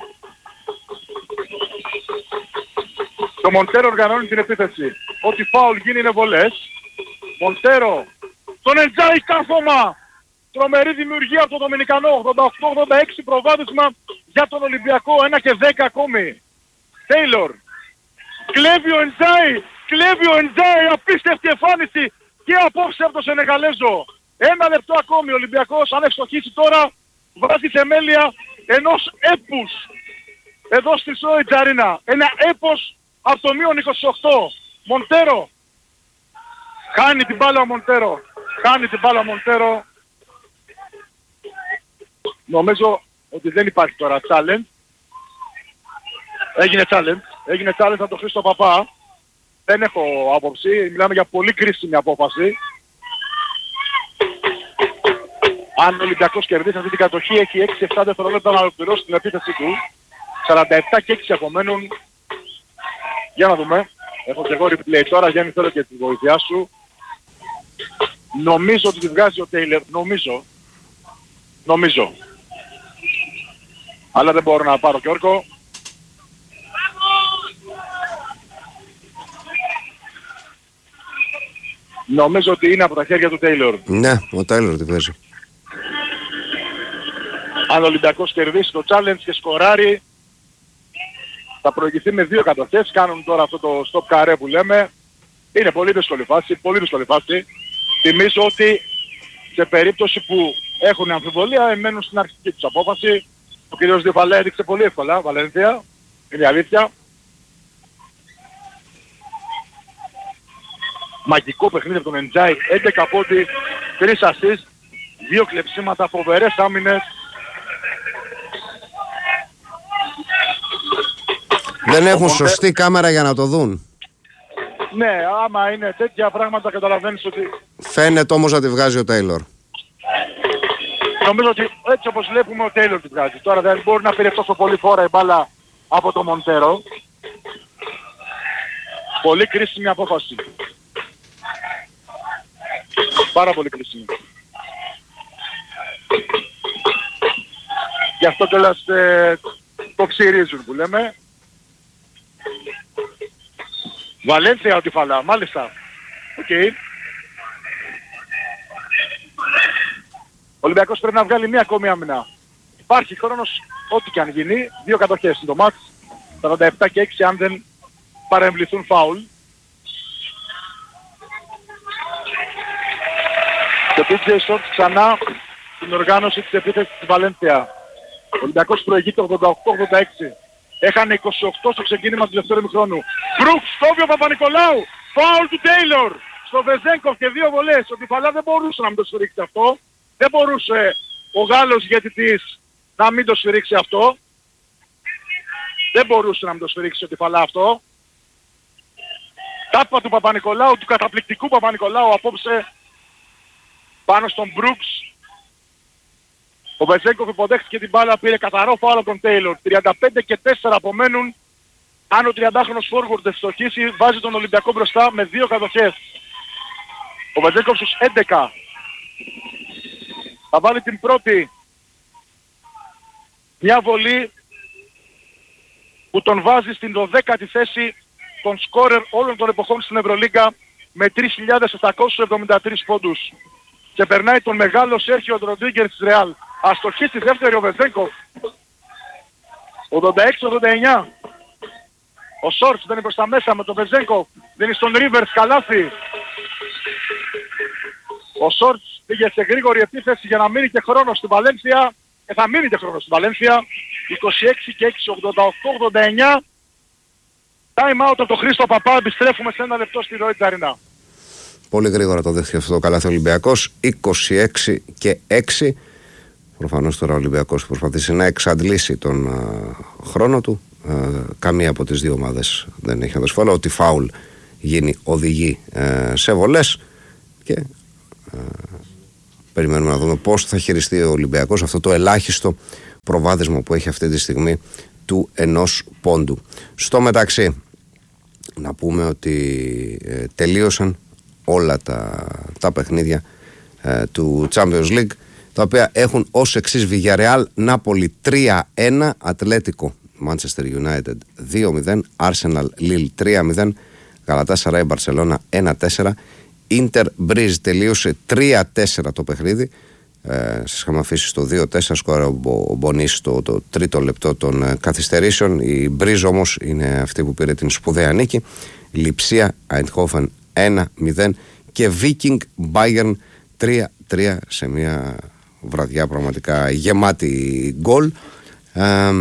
C: Το Μοντέρο οργανώνει την επίθεση. Ό,τι φάουλ γίνει είναι βολές. Μοντέρο. Τον Εντζάι κάθομα. Τρομερή δημιουργία από τον Δομινικανό. ογδόντα οκτώ ογδόντα έξι προβάδισμα για τον Ολυμπιακό. ένα και δέκα ακόμη. Τέιλορ. Κλέβει ο Εντζάι. Κλέβει ο Εντζάι. Απίστευτη εμφάνιση και απόψε από τον Σενεγαλέζο. Ένα λεπτό ακόμη. Ο Ολυμπιακός αν ευστοχίσει τώρα βάζει θεμέλια ενός έπους. Εδώ στη Σόι Τζαρίνα. Ένα έπος από το μείον είκοσι οκτώ. Μοντέρο. Χάνει την μπάλα ο Μοντέρο. Χάνει την μπάλα ο Μοντέρο. Νομίζω ότι δεν υπάρχει τώρα challenge. Έγινε challenge. Έγινε challenge από τον Χρήστο Παπά. Δεν έχω άποψη. Μιλάμε για πολύ κρίσιμη απόφαση. Αν ο Ολυμπιακός κερδίσει αυτή την κατοχή, έχει έξι επτά δευτερόλεπτα να ολοκληρώσει την επίθεση του. σαράντα επτά και έξι απομένουν. Για να δούμε. Έχω και εγώ replay τώρα. Γιάννη, θέλω και τη βοήθειά σου. Νομίζω ότι τη βγάζει ο Τέιλερ. Νομίζω. Νομίζω. Αλλά δεν μπορώ να πάρω και όρκο. Νομίζω ότι είναι από τα χέρια του Τέιλορ.
B: Ναι, ο Τέιλορ τη βγάζει.
C: Αν ο Ολυμπιακός κερδίσει το challenge και σκοράρει, θα προηγηθεί με δύο κατοχές. Κάνουν τώρα αυτό το stop καρέ που λέμε. Είναι πολύ δύσκολη φάση, πολύ δύσκολη φάση. Θυμίζω ότι σε περίπτωση που έχουν αμφιβολία μένουν στην αρχική τους απόφαση. Ο κ. Διφαλέ έδειξε πολύ εύκολα, Βαλένθια. Είναι η αλήθεια. Μαγικό παιχνίδι από τον Εντζάι. έντεκα πόντι, τρία assist, δύο κλεψίματα, φοβερές άμυνες.
B: Δεν έχουν Οπότε... σωστή κάμερα για να το δουν.
C: Ναι, άμα είναι τέτοια πράγματα καταλαβαίνεις ότι...
B: Φαίνεται όμως να τη βγάζει ο Τέιλορ.
C: Νομίζω ότι έτσι όπως βλέπουμε ο Τέιλορ τη βγάζει. Τώρα δεν μπορεί να πήρε τόσο πολύ φόρα η μπάλα από το Μοντέρο. Πολύ κρίσιμη απόφαση. Πάρα πολύ κρίσιμη. Γι' αυτό κιόλας ε, το ψηρίζουν που λέμε. Βαλένθια ο Τιφαλά, μάλιστα. Οκ. Okay. Ο Ολυμπιακός πρέπει να βγάλει μία ακόμη άμυνα. Υπάρχει χρόνος ό,τι και αν γίνει. Δύο κατοχές στο μάτς. σαράντα επτά και έξι αν δεν παρεμβληθούν φάουλ. Και πι τζέι Shorts ξανά την οργάνωση της επίθεσης της Βαλένθια. Ο Ολυμπιακός προηγείται ογδόντα οκτώ ογδόντα έξι. Έχανε είκοσι οκτώ στο ξεκίνημα του δεύτερου ημιχρόνου. Μπρουκ, Στόβιο Παπα-Νικολάου. Φάουλ του Τέιλορ. Στο Βεζένκοφ και δύο βολές. Ο Τιφαλά δεν μπορούσε να μην το σφυρίξει αυτό. Δεν μπορούσε ο Γάλλος διαιτητής να μην το σφυρίξει αυτό. Δεν μπορούσε να μην το σφυρίξει ο Τιφαλά αυτό. Τάπα του Παπα-Νικολάου, του καταπληκτικού Παπα-Νικολάου απόψε πάνω στον Μπρουξ. Ο Βεζένκοφ υποδέχτηκε την μπάλα, πήρε καθαρό φάουλ από τον Τέιλορ. τριάντα πέντε και τέσσερα απομένουν. Αν ο τριαντάχρονος φόρουαρντ ευστοχίσει, βάζει τον Ολυμπιακό μπροστά με δύο κατοχές. Ο Βεζένκοφ στους έντεκα. Θα βάλει την πρώτη. Μια βολή που τον βάζει στην δωδέκατη θέση των σκόρερ όλων των εποχών στην Ευρωλίγκα με τρεις χιλιάδες επτακόσιους εβδομήντα τρεις πόντους. Και περνάει τον μεγάλο Σέρχιο Ροντρίγκερ της Ρεάλ. Αστοχή στη δεύτερη ο Βεζένκοφ. ογδόντα έξι ογδόντα εννιά. Ο Σόρτς δεν είναι προς τα μέσα με τον Βεζένκοφ. Δεν είναι στον Ρίβερς καλάθι. Ο Σόρτς πήγε σε γρήγορη επίθεση για να μείνει και χρόνο στην Βαλένθια. Και θα μείνει και χρόνο στην Βαλένθια. είκοσι έξι και έξι, ογδόντα οκτώ ογδόντα εννιά. Time out από τον Χρήστο Παπά. Επιστρέφουμε σε ένα λεπτό στη Ροή Τζαρίνα.
B: Πολύ γρήγορα το δέχτηκε αυτό το καλάθι Ολυμπιακός. είκοσι έξι και έξι. Προφανώς τώρα ο Ολυμπιακός προσπαθήσει να εξαντλήσει τον α, χρόνο του. Α, καμία από τις δύο ομάδες δεν έχει αντασφάλεια. Ότι φάουλ γίνει οδηγεί ε, σε βολές. Και α, περιμένουμε να δούμε πώς θα χειριστεί ο Ολυμπιακός αυτό το ελάχιστο προβάδισμα που έχει αυτή τη στιγμή του ενός πόντου. Στο μεταξύ, να πούμε ότι ε, τελείωσαν όλα τα, τα παιχνίδια ε, του Champions League, τα οποία έχουν ως εξής: Villarreal Νάπολη τρία ένα, Ατλέτικο Manchester United δύο μηδέν, Arsenal Lille τρία μηδέν, Galatasaray Barcelona ένα τέσσερα, Inter Breeze τελείωσε τρία τέσσερα το παιχνίδι. Ε, σας είχαμε αφήσει στο δύο τέσσερα, σκόρα ο Μπονί στο το τρίτο λεπτό των ε, καθυστερήσεων. Η Breeze όμως είναι αυτή που πήρε την σπουδαία νίκη. Λιψία Eindhoven ένα μηδέν και Viking Bayern τρία τρία σε μια βραδιά πραγματικά γεμάτη γκολ. Ε,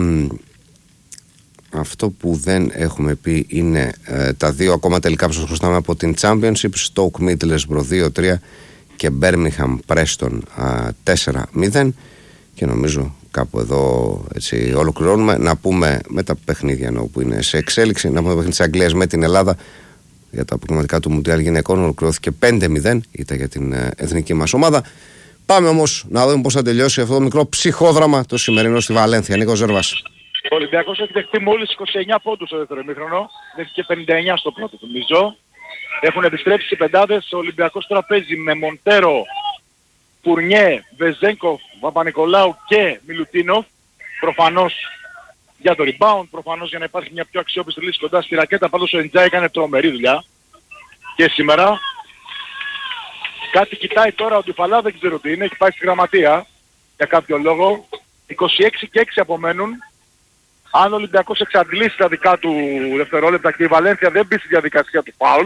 B: αυτό που δεν έχουμε πει είναι ε, τα δύο ακόμα τελικά που σας χρωστάμε από την Championship: Stoke Middlesbrough δύο τρία και Birmingham Preston τέσσερα μηδέν. Και νομίζω κάπου εδώ έτσι ολοκληρώνουμε. Να πούμε με τα παιχνίδια ενώ που είναι σε εξέλιξη, να πούμε το παιχνίδι της Αγγλίας με την Ελλάδα για τα αποκλειματικά του Μουντιάλ Γυναικών ολοκληρώθηκε πέντε μηδέν, ήταν για την εθνική μας ομάδα. Πάμε όμως να δούμε πώς θα τελειώσει αυτό το μικρό ψυχόδραμα το σημερινό στη Βαλένθια. Νίκος Ζέρβας.
C: Ο Ολυμπιακός έχει δεχτεί μόλις είκοσι εννιά πόντους στο δεύτερο ημίχρονο, δέχτηκε πενήντα εννιά στο πρώτο νομίζω. Έχουν επιστρέψει οι πεντάδες. Ο Ολυμπιακός τώρα παίζει με Μοντέρο, Φουρνιέ, Βεζένκοφ, Παπα-Νικολάου και Μιλουτίνοφ. Προφανώς για το rebound, προφανώς για να υπάρχει μια πιο αξιόπιστη λύση κοντά στη ρακέτα. Πάντως ο Εντζάι έκανε τρομερή δουλειά και σήμερα. Κάτι κοιτάει τώρα ο Ντουφαλά, δεν ξέρω τι είναι, έχει πάει στη γραμματεία για κάποιο λόγο. είκοσι έξι και έξι απομένουν. Αν ο Ολυμπιακός εξαντλήσει τα δικά του δευτερόλεπτα και η Βαλένθια δεν μπει στη διαδικασία του φάουλ,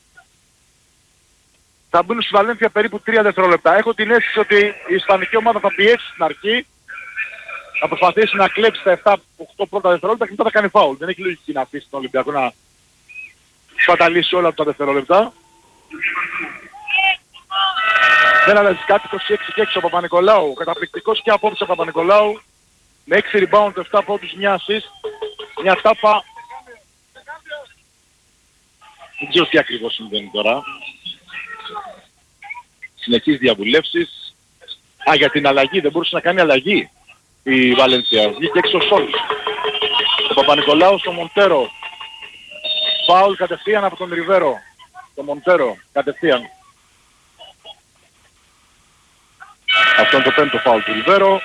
C: θα μπουν στη Βαλένθια περίπου τρία δευτερόλεπτα. Έχω την αίσθηση ότι η ισπανική ομάδα θα πιέσει στην αρχή, θα προσπαθήσει να κλέψει τα επτά οκτώ πρώτα δευτερόλεπτα και μετά θα κάνει φάουλ. Δεν έχει λογική να αφήσει τον Ολυμπιακό να σπαταλήσει όλα τα δευτερόλεπτα. Δεν αλλάζει κάτι, είκοσι έξι και έξι ο Παπα-Νικολάου. Καταπληκτικός και απόψε ο Παπα-Νικολάου. Με έξι rebound, επτά πόντους, μια assist, μια τάπα. Δεν ξέρω τι ακριβώς συμβαίνει τώρα. Συνεχείς διαβουλεύσεις. Α, για την αλλαγή, δεν μπορούσε να κάνει αλλαγή η Βαλένθια. Βγήκε έξω ο Σόλτς. Ο Παπα-Νικολάου στο Μοντέρο. Φάουλ κατευθείαν από τον Ριβέρο. Το Μοντέρο, κατευθείαν. Αυτό είναι το πέμπτο φάουλ του Ριβέρο.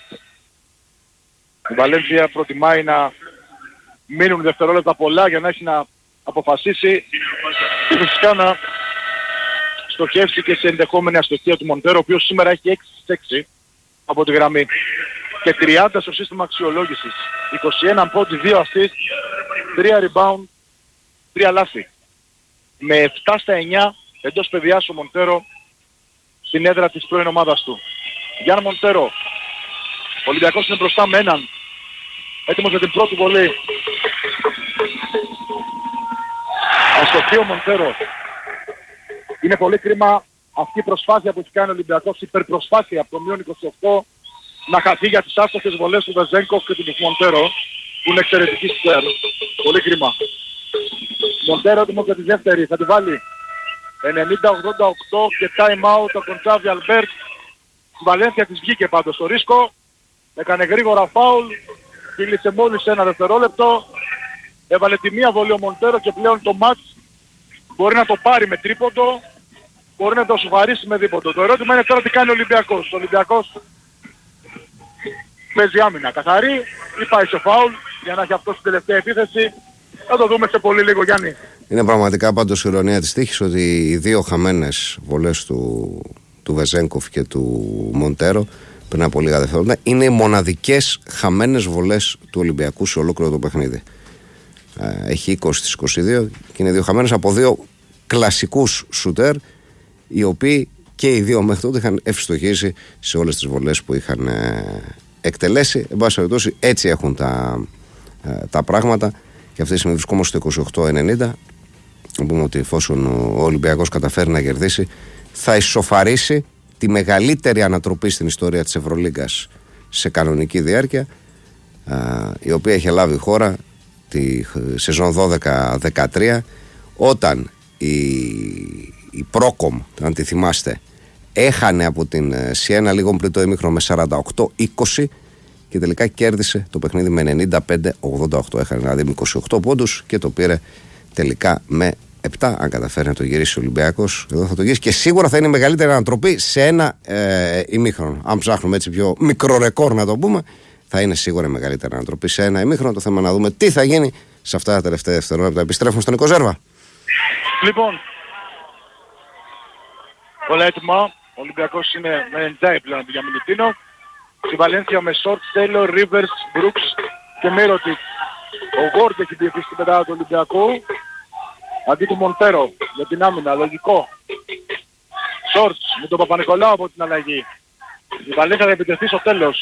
C: Η Βαλένθια προτιμάει να μείνουν δευτερόλεπτα πολλά για να έχει να αποφασίσει και φυσικά να στοχεύσει και σε ενδεχόμενη αστοχία του Μοντέρο, ο οποίος σήμερα έχει έξι έξι από τη γραμμή και τριάντα στο σύστημα αξιολόγησης. είκοσι ένα πόντι, δύο assist, τρία rebound, τρία λάθη. Με επτά στα εννιά εντός παιδιάς ο Μοντέρο στην έδρα της πρώην ομάδας του. Γιάννη Μοντέρο. Ο Ολυμπιακός είναι μπροστά με έναν. Έτοιμος για την πρώτη βολή. Αστοχή ο Μοντέρο. Είναι πολύ κρίμα αυτή η προσπάθεια που έχει κάνει ο Ολυμπιακός, υπερπροσπάθεια από το μείον είκοσι οκτώ, να χαθεί για τις άστοχες βολές του Βεζένκοφ και του Μοντέρο, που είναι εξαιρετική σκέρ. Πολύ κρίμα. Μοντέρο έτοιμος για τη δεύτερη. Θα τη βάλει ενενήντα ογδόντα οκτώ και time out από τον Τσάβι Αλμπέρτ. Η Βαλένθια της βγήκε πάντως στο ρίσκο. Έκανε γρήγορα φάουλ. Κύλησε μόλις ένα δευτερόλεπτο. Έβαλε τη μία βολή ο Μοντέρο και πλέον το μάτς μπορεί να το πάρει με τρίποντο. Μπορεί να το σοβαρίσει με δίποντο. Το ερώτημα είναι τώρα τι κάνει ο Ολυμπιακός. Ο Ολυμπιακός παίζει άμυνα καθαρή ή πάει σε φάουλ για να έχει αυτό στην τελευταία επίθεση. Θα το δούμε σε πολύ λίγο, Γιάννη.
B: Είναι πραγματικά πάντως η ηρωνία της τύχης ότι οι δύο χαμένες βολές του, του Βεζένκοφ και του Μοντέρο πριν από λίγα δευτερόλεπτα είναι οι μοναδικές χαμένες βολές του Ολυμπιακού σε ολόκληρο το παιχνίδι. Έχει είκοσι στις είκοσι δύο και είναι δύο χαμένες από δύο κλασικούς σουτέρ, οι οποίοι και οι δύο μέχρι τότε είχαν ευστοχήσει σε όλες τις βολές που είχαν εκτελέσει. Εν πάση περιπτώσει, έτσι έχουν τα, τα πράγματα. Και αυτή τη στιγμή βρισκόμαστε στο είκοσι οκτώ ενενήντα. Να πούμε ότι εφόσον ο Ολυμπιακός καταφέρει να κερδίσει, θα ισοφαρίσει τη μεγαλύτερη ανατροπή στην ιστορία της Ευρωλίγκας σε κανονική διάρκεια, η οποία είχε λάβει η χώρα τη σεζόν δώδεκα δεκατρία, όταν η, η Πρόκομ, αν τη θυμάστε, έχανε από την Σιένα λίγο πριν το ημίχρονο με σαράντα οκτώ είκοσι και τελικά κέρδισε το παιχνίδι με ενενήντα πέντε ογδόντα οκτώ. Έχανε δηλαδή με είκοσι οκτώ πόντους και το πήρε τελικά με επτά. Αν καταφέρει να το γυρίσει ο Ολυμπιακός, εδώ θα το γυρίσει και σίγουρα θα είναι η μεγαλύτερη ανατροπή σε ένα ε, ημίχρονο. Αν ψάχνουμε έτσι πιο μικρό ρεκόρ να το πούμε, θα είναι σίγουρα η μεγαλύτερη ανατροπή σε ένα ημίχρονο. Το θέμα να δούμε τι θα γίνει σε αυτά τα τελευταία δευτερόλεπτα. Επιστρέφουμε στον Νίκο Ζέρβα.
C: Λοιπόν, όλα έτοιμα. Ο Ολυμπιακός είναι με Εντζάι πλέον για Μιλουτίνο. Στη Βαλένθια με Σόρτ, Τέιλορ, Ρίβερς, Μπρούξ και Μύρωτιτς. Ο Γόρντ έχει διευθύνει στην πεντάδα του Ολυμπιακού. Αντί του Μοντέρο για την άμυνα, λογικό. Σόρτς με τον Παπα-Νικολάου από την αλλαγή. Η Βαλένθια θα επιτεθεί στο τέλος.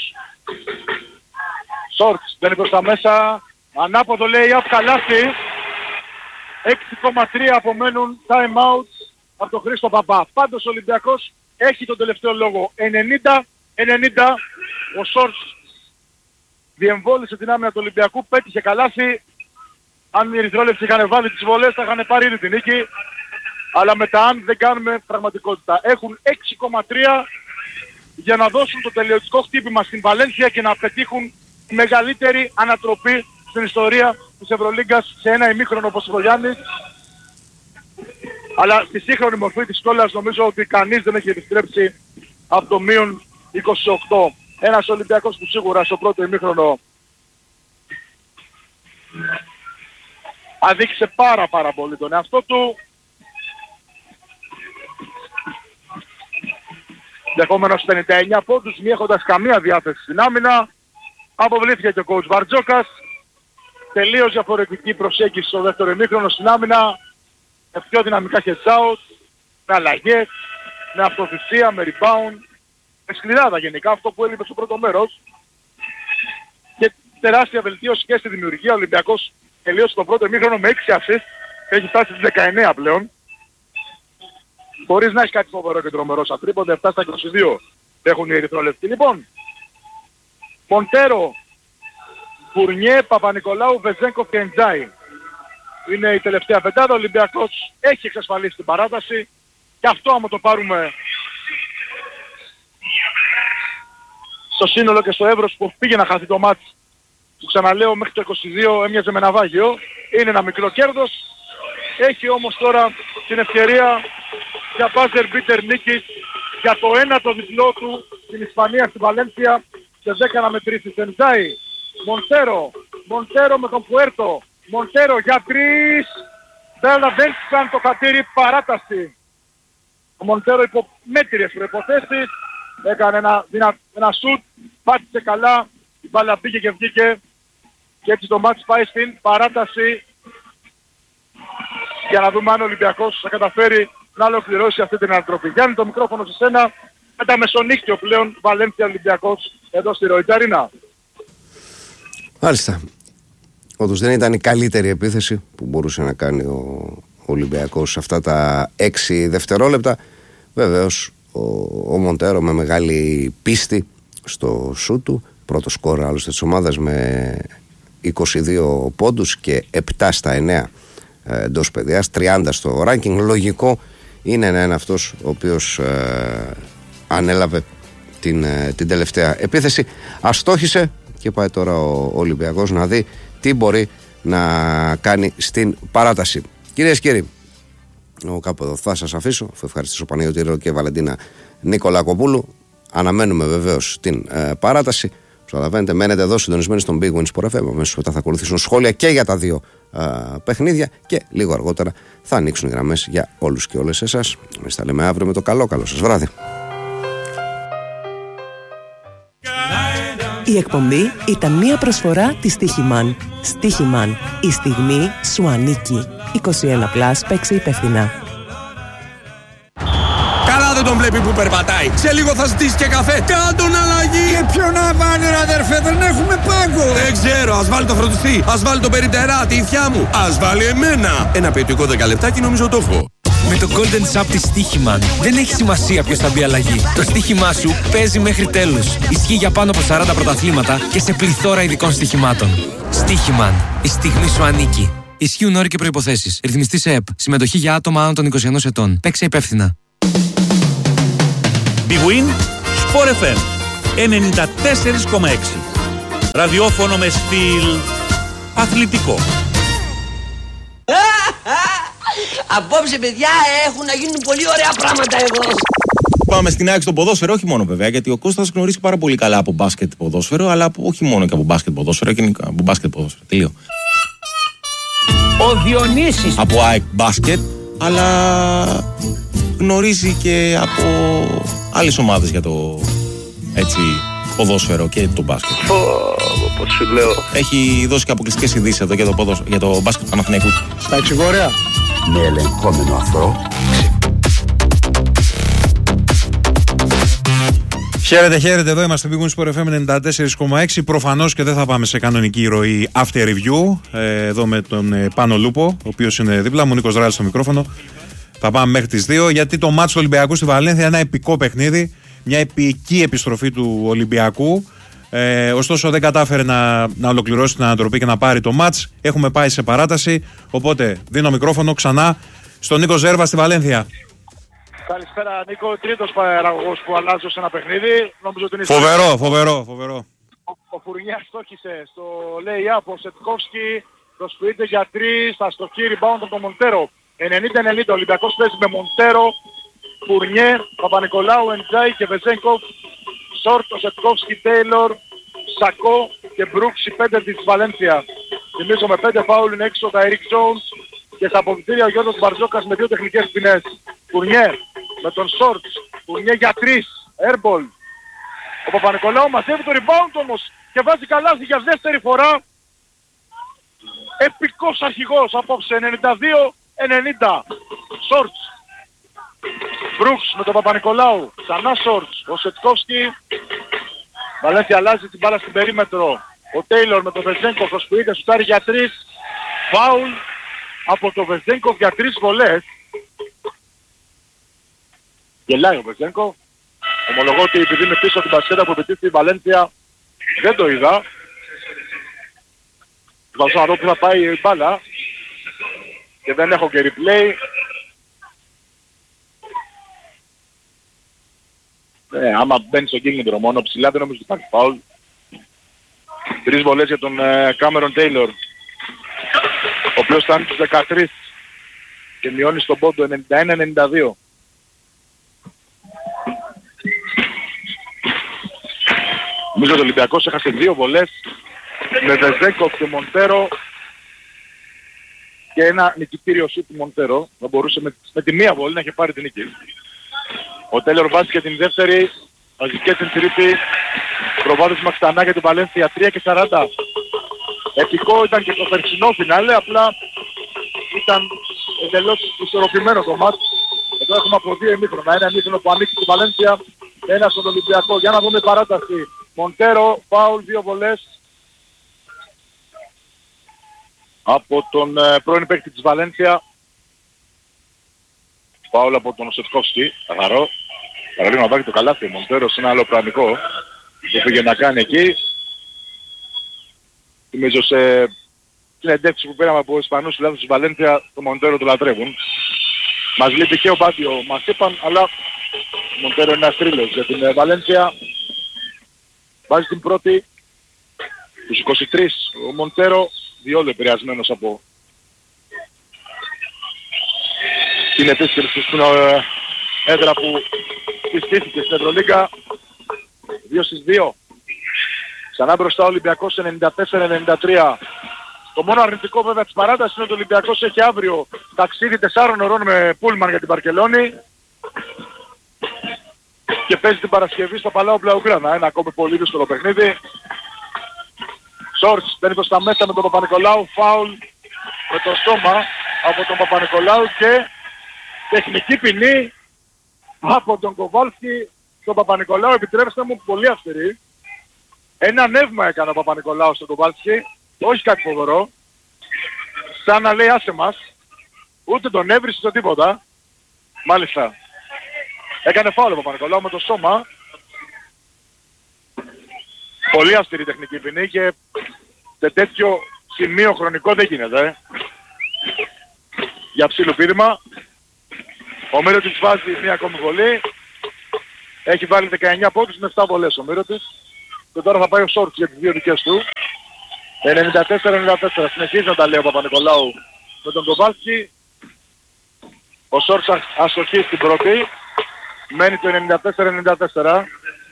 C: Σόρτς μπαίνει προς τα μέσα. Ανάποδο λέει απ' καλάθι. έξι κόμμα τρία απομένουν time out από τον Χρήστο Παπά. Πάντως ο Ολυμπιακός έχει τον τελευταίο λόγο. ενενήντα ενενήντα. Ο Σόρτς διεμβόλησε την άμυνα του Ολυμπιακού, πέτυχε καλάθι. Αν οι Ερυθρόλεπτοι είχαν βάλει τις βολές θα είχαν πάρει ήδη την νίκη. Αλλά μετά αν δεν κάνουμε πραγματικότητα. Έχουν έξι κόμμα τρία για να δώσουν το τελειωτικό χτύπημα στην Βαλένθια και να πετύχουν τη μεγαλύτερη ανατροπή στην ιστορία της Ευρωλίγκας σε ένα ημίχρονο όπως ο Γιάννης. Αλλά στη σύγχρονη μορφή της κόλλας νομίζω ότι κανείς δεν έχει επιστρέψει από το μείον είκοσι οκτώ. Ένας Ολυμπιακός που σίγουρα στο πρώτο ημίχρονο αδείξε πάρα πάρα πολύ τον εαυτό του. Δεχόμενος πενήντα εννέα πόντους, μη έχοντας καμία διάθεση στην άμυνα. Αποβλήθηκε και ο coach Βαρτζόκας. Τελείως διαφορετική προσέγγιση στο δεύτερο ημίχρονο στην άμυνα. Με πιο δυναμικά heads out, με αλλαγές, με αυτοθυσία, με rebound. Με σκληράδα γενικά, αυτό που έλειπε στο πρώτο μέρος. Και τεράστια βελτίωση και στη δημιουργία. Ο Ολυμπιακός τελείωσε το πρώτο ημίχρονο με έξι assist και έχει φτάσει στις δεκαεννέα πλέον. Χωρίς να έχει κάτι φοβερό και τρομερό σαν τρίποντα, επτά στα είκοσι δύο έχουν οι Ερυθρόλεπτοι. Λοιπόν, Μοντέρο, Φουρνιέ, Παπα-Νικολάου, Βεζένκοφ και Εντζάι. Είναι η τελευταία πεντάδα. Ο Ολυμπιακός έχει εξασφαλίσει την παράταση. Και αυτό άμα το πάρουμε στο σύνολο και στο εύρος που πήγε να χαθεί το μάτς, που ξαναλέω μέχρι το είκοσι δύο έμοιαζε με ναυάγιο, είναι ένα μικρό κέρδος. Έχει όμως τώρα την ευκαιρία για buzzer beater νίκης για το ένα το διπλό του στην Ισπανία, στη Βαλένθια, σε δέκα να μετρήσει. Εντζάι, Μοντέρο, Μοντέρο με τον Πουέρτο, Μοντέρο για τρεις, δεν αδέλφθηκαν το χατήρι, παράταση. Ο Μοντέρο υπό μέτριες προϋποθέσεις έκανε ένα, ένα, ένα σουτ, πάτησε καλά, η μπάλα πήγε και βγήκε και έτσι το μάτς πάει στην παράταση για να δούμε αν ο Ολυμπιακός θα καταφέρει να ολοκληρώσει αυτή την ανατροπή. Γιάννη, το μικρόφωνο σε σένα, με τα μεσονύχτιο πλέον Βαλένθια Ολυμπιακός εδώ στη Ροϊτζαρίνα.
B: Μάλιστα. Όντως δεν ήταν η καλύτερη επίθεση που μπορούσε να κάνει ο Ολυμπιακός σε αυτά τα έξι δευτερόλεπτα. Βεβαίως ο, ο Μοντέρο με μεγάλη πίστη στο σούτ του. Πρώτο σκορ άλλωστε της ομάδας με είκοσι δύο πόντους και επτά στα εννέα εντός παιδιάς, τριάντα στο ranking. Λογικό είναι να είναι αυτός ο οποίος ε, ανέλαβε την, ε, την τελευταία επίθεση. Αστόχησε και πάει τώρα ο Ολυμπιακός να δει τι μπορεί να κάνει στην παράταση. Κυρίες και κύριοι, εγώ κάπου εδώ θα σας αφήσω. Θα ευχαριστήσω Παναγιώτη Ρο και Βαλεντίνα Νικολακοπούλου. Αναμένουμε βεβαίως την ε, παράταση. Καταλαβαίνετε, μένετε εδώ συντονισμένοι στον Big Win Sport εφ εμ. Αμέσως μετά θα ακολουθήσουν σχόλια και για τα δύο ε, παιχνίδια και λίγο αργότερα θα ανοίξουν οι γραμμές για όλους και όλες εσάς. Εμείς τα λέμε αύριο με το καλό. Καλό σας βράδυ.
E: Η εκπομπή ήταν μία προσφορά της Στίχημαν. Στίχημαν. Η στιγμή σου ανήκει. είκοσι ένα πλας, παίξε υπεύθυνα.
F: Καλά δεν τον βλέπει που περπατάει. Σε λίγο θα ζητήσει και καφέ. Κάντον αλλαγή.
G: Και ποιο να βάλει ρε αδερφέ, δεν έχουμε πάγκο.
F: Δεν ξέρω, ας βάλει το φροντιστή. Ας βάλει το περιπτερά, τη ηθιά μου. Ας βάλει εμένα. Ένα ποιοτικό δέκα λεπτάκι νομίζω το έχω.
H: Με το Golden Sub της Στίχημαν δεν έχει σημασία ποιος θα μπει αλλαγή. Το στοίχημά σου παίζει μέχρι τέλους. Ισχύει για πάνω από σαράντα πρωταθλήματα και σε πληθώρα ειδικών στοιχημάτων. Στίχημαν. Η στιγμή σου ανήκει. Ισχύουν όροι και προϋποθέσεις. Ρυθμιστή σε ΕΠ. Συμμετοχή για άτομα άνω των είκοσι ενός ετών. Παίξε υπεύθυνα.
I: Big Win, Sport εφ εμ ενενήντα τέσσερα κόμμα έξι. Ραδιόφωνο με στυλ αθλητικό.
J: Απόψε, παιδιά, έχουν να γίνουν πολύ ωραία πράγματα εδώ.
K: Πάμε στην ΑΕΚ στο ποδόσφαιρο, όχι μόνο βέβαια, γιατί ο Κώστας γνωρίζει πάρα πολύ καλά από μπάσκετ ποδόσφαιρο, αλλά από, όχι μόνο και από μπάσκετ ποδόσφαιρο, και από μπάσκετ ποδόσφαιρο. Τελείω.
J: Ο Διονύσης.
K: Από ΑΕΚ μπάσκετ, αλλά γνωρίζει και από άλλες ομάδες για το έτσι ποδόσφαιρο και το μπάσκετ.
L: Πώς σου λέω.
K: Έχει δώσει και αποκλειστικές ειδήσεις εδώ για το, ποδόσφαιρο, για το μπάσκετ Παναθηναϊκού.
L: Στα εξηγόρια. Με ελεγχόμενο αυτό.
M: Χαίρετε, χαίρετε, εδώ είμαστε στο Big Win Sport εφ εμ ενενήντα τέσσερα κόμμα έξι. Προφανώς και δεν θα πάμε σε κανονική ροή after review. Ε, εδώ με τον ε, Πάνο Λούπο, ο οποίος είναι δίπλα μου, Νίκος Ράλης στο μικρόφωνο. Θα πάμε μέχρι τις δύο, γιατί το μάτς του Ολυμπιακού στη Βαλένθια είναι ένα επικό παιχνίδι. Μια επική επιστροφή του Ολυμπιακού. Ε, ωστόσο δεν κατάφερε να, να ολοκληρώσει την ανατροπή και να πάρει το μάτς. Έχουμε πάει σε παράταση. Οπότε δίνω μικρόφωνο ξανά στον Νίκο Ζέρβα στη Βαλένθια.
C: Καλησπέρα Νίκο, τρίτος παραγωγός που αλλάζω σε ένα παιχνίδι. Νομίζω ότι είναι
M: φοβερό, στο... φοβερό, φοβερό.
C: Ο, ο Φουρνιάς στόχισε στο lay-up, ο Σετκόφσκι προσποιείται για τρεις, θα στοχεί rebound από τον Μοντέρο. ενενήντα ενενήντα, ο Ολυμπιακός παίζει με Μοντέρο, Φουρνιέ, Παπα-Νικολάου, Εντζάι και Βεζένκοφ. Σόρτ, ο Σετκόφσκι, Τέιλορ, Σακό και Μπρούξ, οι πέντε της Βαλένθια. Θυμίζω με πέντε φάουλ είναι έξω τα Eric Jones και στα αποβιτήρια ο Γιώργος Μπαρζόκας με δύο τεχνικές ποινές. Φουρνιέ με τον Σόρτς, Φουρνιέ για τρεις, airball. Ο Παπα-Νικολάου μαζεύει το rebound όμως και βάζει καλάθι για δεύτερη φορά. Επικός αρχηγός απόψε, ενενήντα δύο ενενήντα. Σόρτς, Μπρούξ με τον Παπα-Νικολάου, ξανά Σόρτς, ο Σετκόφσκι. Βαλένθια αλλάζει την μπάλα στην περίμετρο. Ο Τέιλορ με τον Βεζένκοφ προσποιείται, σουτάρει για τρεις. Φάουλ από τον Βεζένκοφ για τρεις βολές. Γελάει ο Βεζένκοφ. Ομολογώ ότι επειδή είναι πίσω από την πασχέτα που επιτύχει η Βαλένθια δεν το είδα. Βάζω να δω που θα πάει η μπάλα και δεν έχω και replay. Ε, άμα μπαίνει στο κίνητρο μόνο ψηλά δεν νομίζω ότι υπάρχει φάουλ. Τρεις βολές για τον Κάμερον Τέιλορ, ο οποίος φτάνει στους δεκατρείς και μειώνει στον πόντο ενενήντα ένα ενενήντα δύο. Νομίζω ότι ο Ολυμπιακός έχασε δύο βολές με Βεζέκοφ και Μοντέρο και ένα νικητήριο σουτ του Μοντέρο. Θα μπορούσε με, με τη μία βολή να έχει πάρει την νίκη. Ο Τέιλορ βάζει και την δεύτερη, βάζει και την τρίτη. Προβάδισμα ξανά για την Βαλένθια τρία και σαράντα. Επικό ήταν και το περσινό φινάλε, απλά ήταν εντελώς ισορροπημένο το μάτς. Εδώ έχουμε από δύο ημίχρονα. Ένα ημίχρονο που ανοίξει τη Βαλένθια, ένα στον Ολυμπιακό. Για να δούμε παράταση. Μοντέρο, φάουλ, δύο βολές από τον ε, πρώην παίκτη της Βαλένθια. Φάουλ από τον Σετκόφσκι, καθαρό. Παραλίγο να βάλει το καλάθι ο Μοντέρο σε ένα άλλο πραγμικό που πήγε να κάνει εκεί. Θυμίζω σε συνεντεύξεις που πήραμε από Ισπανούς φιλάθλους της Βαλένθια, το Μοντέρο το λατρεύουν. Μας λείπει και ο Μπάντιο, μας είπαν, αλλά ο Μοντέρο είναι ένας τρίλος για την Βαλένθια. Βάζει την πρώτη, τους είκοσι τρία, ο Μοντέρο, διόλου επηρεασμένος από την επίσκεψη στην έδρα που συστήθηκε στην Ευρωλίγκα. δύο στις δύο. Ξανά μπροστά ο Ολυμπιακός ενενήντα τέσσερα ενενήντα τρία. Το μόνο αρνητικό βέβαια της παράτασης είναι ότι ο Ολυμπιακός έχει αύριο ταξίδι τεσσάρων ωρών με πούλμαν για την Βαρκελόνη και παίζει την Παρασκευή στο Παλάο Μπλαουγκράνα. Ένα ακόμη πολύ δύσκολο παιχνίδι. Σόρτς μπαίνει προς τα μέσα με τον Παπα-Νικολάου, φάουλ με το στόμα από τον Παπα-Νικολάου και τεχνική ποινή από τον Κοβάλσκι στον Παπα-Νικολάου. Επιτρέψτε μου, πολύ αυστηρή. Ένα νεύμα έκανε ο Παπα-Νικολάου στον Κοβάλσκι, όχι κάτι φοβερό. Σαν να λέει άσε μας, ούτε τον έβρισε στο τίποτα. Μάλιστα. Έκανε φάουλ ο Παπα-Νικολάου με το σώμα. Πολύ αυστηρή τεχνική ποινή και σε τέτοιο σημείο χρονικό δεν γίνεται. Ε. Για ψήλο πείρημα. Ο Μύρωτιτς βάζει μία ακόμη βολή. Έχει βάλει δεκαεννιά πόντους με επτά βολές ο Μύρωτης. Και τώρα θα πάει ο Σόρτς για τις δύο δικές του. ενενήντα τέσσερα ενενήντα τέσσερα. Συνεχίζει να τα λέει ο Παπα-Νικολάου με τον Κοβάλσκι. Ο Σόρτς αστοχή στην πρώτη. Μένει το ενενήντα τέσσερα ενενήντα τέσσερα.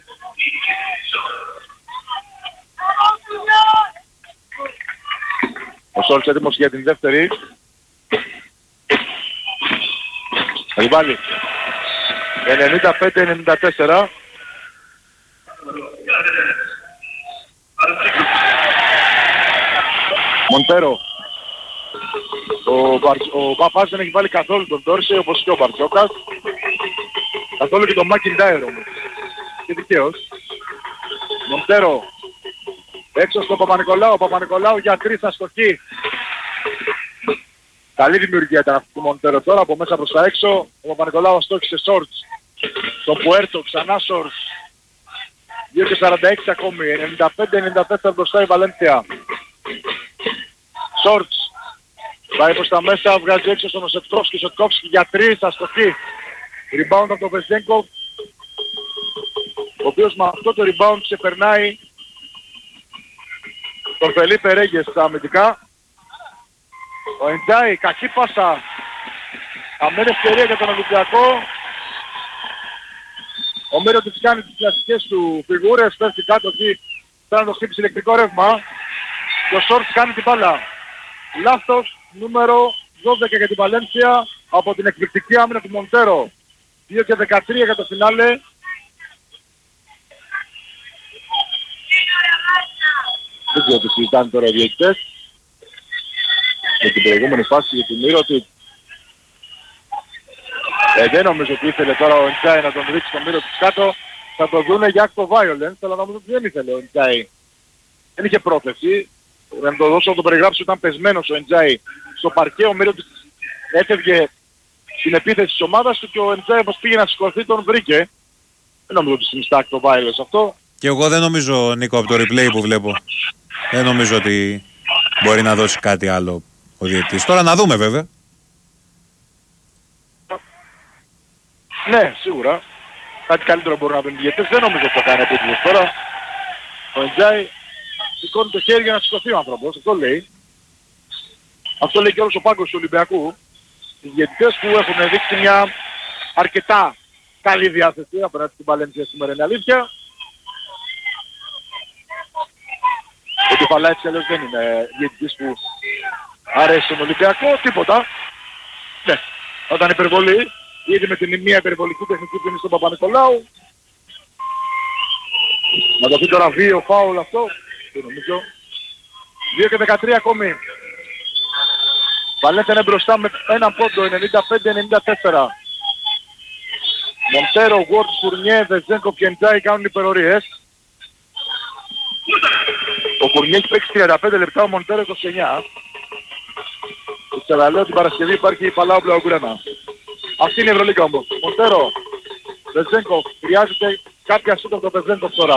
C: Ο Σόρτς έτοιμος για την δεύτερη. Θα την βάλει. ενενήντα πέντε ενενήντα τέσσερα. Μοντέρο. Ο, Μπαρ... ο Παπάς δεν έχει βάλει καθόλου τον Τόρσε όπως και ο Μπαρτζόκας. Καθόλου και τον Μακιντάιρ όμως. Και δικαίως. Μοντέρο. Έξω στο Παπα-Νικολάου. Ο Παπα-Νικολάου για τρεις αστοχή. Καλή δημιουργία ήταν αυτή του Μοντέρο τώρα από μέσα προς τα έξω. Ο Παπα-Νικολάου αστόχησε Σόρτς. Στον Πουέρτο ξανά Σόρτς. δύο και σαράντα έξι ακόμη. ενενήντα πέντε ενενήντα τέσσερα μπροστά η Βαλένθια. Σόρτς. Πάει προς τα μέσα, βγάζει έξω στον Οσετκόφσκι. Σετκόφσκι για τρεις αστοχή. Rebound από τον Βεζέγκοφ. Ο οποίος με αυτό το rebound ξεπερνάει τον Φελίπε Ρέγγες στα αμυντικά. Ο Εντζάι, κακή πάσα. Αμένη ευκαιρία για τον Ολυμπιακό. Ο Μύρωτης κάνει τις κλασικές του φιγούρες, πέφτει κάτω εκεί, θα να το χτύψει ηλεκτρικό ρεύμα. Και ο Σόρτς κάνει την μπάλα. Λάθος νούμερο δώδεκα για την Βαλένθια από την εκπληκτική άμυνα του Μοντέρο. δύο και δεκατρία για το φινάλε. Δεν ξέρω τι συζητάνε τώρα οι διαιτητές. Με την προηγούμενη φάση για την Μύρωτη. Ε, δεν νομίζω ότι ήθελε τώρα ο Εντζάι να τον ρίξει τον Μύρωτη κάτω. Θα το δούνε για act of violence, αλλά νομίζω ότι δεν ήθελε ο Εντζάι. Δεν είχε πρόθεση. Να το δώσω να το περιγράψω, ήταν πεσμένος ο Εντζάι στο παρκέ. Ο Μύρωτης έφευγε στην επίθεση της ομάδας του και ο Εντζάι όπως πήγε να σηκωθεί τον βρήκε. Δεν νομίζω ότι συνιστά act of violence αυτό.
M: Και εγώ δεν νομίζω, Νίκο, από το replay που βλέπω, δεν νομίζω ότι μπορεί να δώσει κάτι άλλο ο διαιτητής. Τώρα να δούμε βέβαια.
C: Ναι, σίγουρα. Κάτι καλύτερο μπορούν να δουν οι διαιτητές. Δεν νομίζω ότι θα κάνει επίτηδες τώρα. Ο Εντζάι σηκώνει το χέρι για να σηκωθεί ο άνθρωπος. Αυτό λέει. Αυτό λέει και όλος ο πάγκος του Ολυμπιακού. Οι διαιτητές που έχουν δείξει μια αρκετά καλή διάθεση απέναντι στην Βαλένθια σήμερα, είναι αλήθεια. Ο Κεφαλάκης αλλιώς δεν είναι διαιτητής που αρέσει στον Ολυμπιακό, τίποτα. Ναι, όταν υπερβολή, ήδη με την μία υπερβολική τεχνική που είναι στον Παπα-Νικολάου. Να το πει τώρα δύο φάουλ αυτό, δεν νομίζω. δύο και δεκατρία ακόμη. Βαλένθια είναι μπροστά με ένα πόντο, ενενήντα πέντε ενενήντα τέσσερα. Μοντέρο, Γουόρτς, Φουρνιέ, Βεζέγκοφ και Εντζάι κάνουν υπερορίες. Ο Φουρνιέ έχει παίξει τριάντα πέντε λεπτά, ο Μοντέρο είκοσι εννιά. Και ξαναλέω την Παρασκευή υπάρχει η Παλάου Μπλαουγκρένα. Αυτή είναι η Ευρωλίγκα όμως. Μοντέρο, Βεζέγκοφ, χρειάζεται κάποια σούτα από τον Βεζέγκοφ τώρα.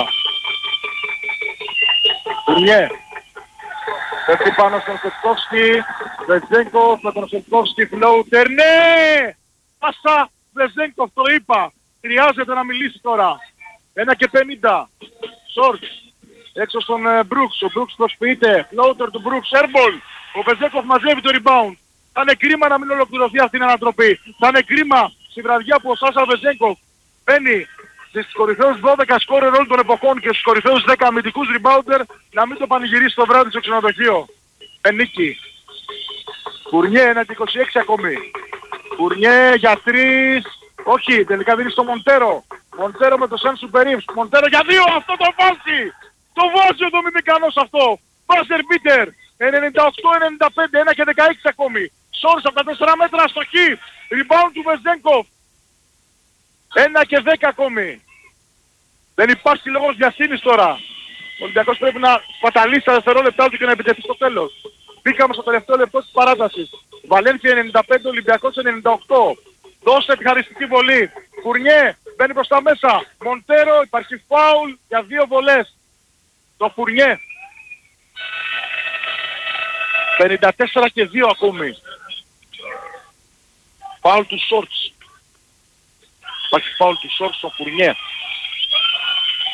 C: Φουρνιέ. Πέφτει πάνω στον Σετκόφσκι. Βεζέγκοφ με τον Σετκόφσκι φλόουτερ. Ναι! Πάσα Βεζέγκοφ, το είπα. Χρειάζεται να μιλήσει τώρα. ένα και πενήντα. Σόρτς. Έξω στον Μπρούξ. Ο Μπρούξ προσποιείται. Φλόουτερ του Μπρούξ. Έρμπολ. Ο Βεζέγκοφ μαζεύει το rebound. Θα είναι κρίμα να μην ολοκληρωθεί αυτή την ανατροπή. Θα είναι κρίμα στη βραδιά που ο Σάσα Βεζέγκοφ μπαίνει στις κορυφαίους δώδεκα σκόρερ όλων των εποχών και στους κορυφαίους δέκα αμυντικούς rebounder να μην το πανηγυρίσει το βράδυ στο ξενοδοχείο. Ενίκη. Φουρνιέ, ένα και είκοσι έξι ακόμη. Φουρνιέ για τρεις. Όχι, τελικά δίνει στο Μοντέρο. Μοντέρο με το Σεν Σουπερίβς. Μοντέρο για δύο, αυτό το βάζει. Το βάζει ο Δομινικανός αυτό. Μπάζερ μπίτερ. ενενήντα οκτώ ενενήντα πέντε, ένα και δεκαέξι ακόμη. Σόρς από τα τέσσερα μέτρα αστοχή. Rebound του Βεζέγκοφ. ένα και δέκα ακόμη. Δεν υπάρχει λόγος βιασύνης τώρα. Ο Ολυμπιακός πρέπει να παταλήσει τα δευτερόλεπτά του και να επιτεθεί στο τέλος. Μπήκαμε στο τελευταίο λεπτό της παράτασης. Βαλένθια ενενήντα πέντε, Ολυμπιακός ενενήντα οκτώ. Δώσε τη χαριστική βολή. Φουρνιέ μπαίνει προς τα μέσα. Μοντέρο, υπάρχει φάουλ για δύο βολές. Το Φουρνιέ. πενήντα τέσσερα και δύο ακόμη. Φάουλ του Σόρτς. Υπάρχει φάουλ του Σόρτς στο Φουρνιέ.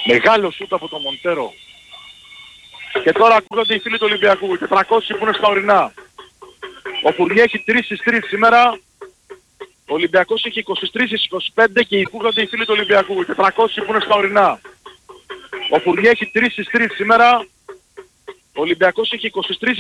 C: Μεγάλο σούτ από τον Μοντέρο. Και τώρα ακούγονται οι φίλοι του Ολυμπιακού. τετρακόσιοι που είναι στα ορεινά. Ο Φουρνιέ έχει τρεις στις τρεις σήμερα. Ο Ολυμπιακός έχει είκοσι τρεις στις είκοσι πέντε και ακούγονται οι φίλοι του Ολυμπιακού. τετρακόσιοι που είναι στα ορεινά. Ο Φουρνιέ έχει τρεις στις τρεις σήμερα. Ο Ολυμπιακός έχει είκοσι τρεις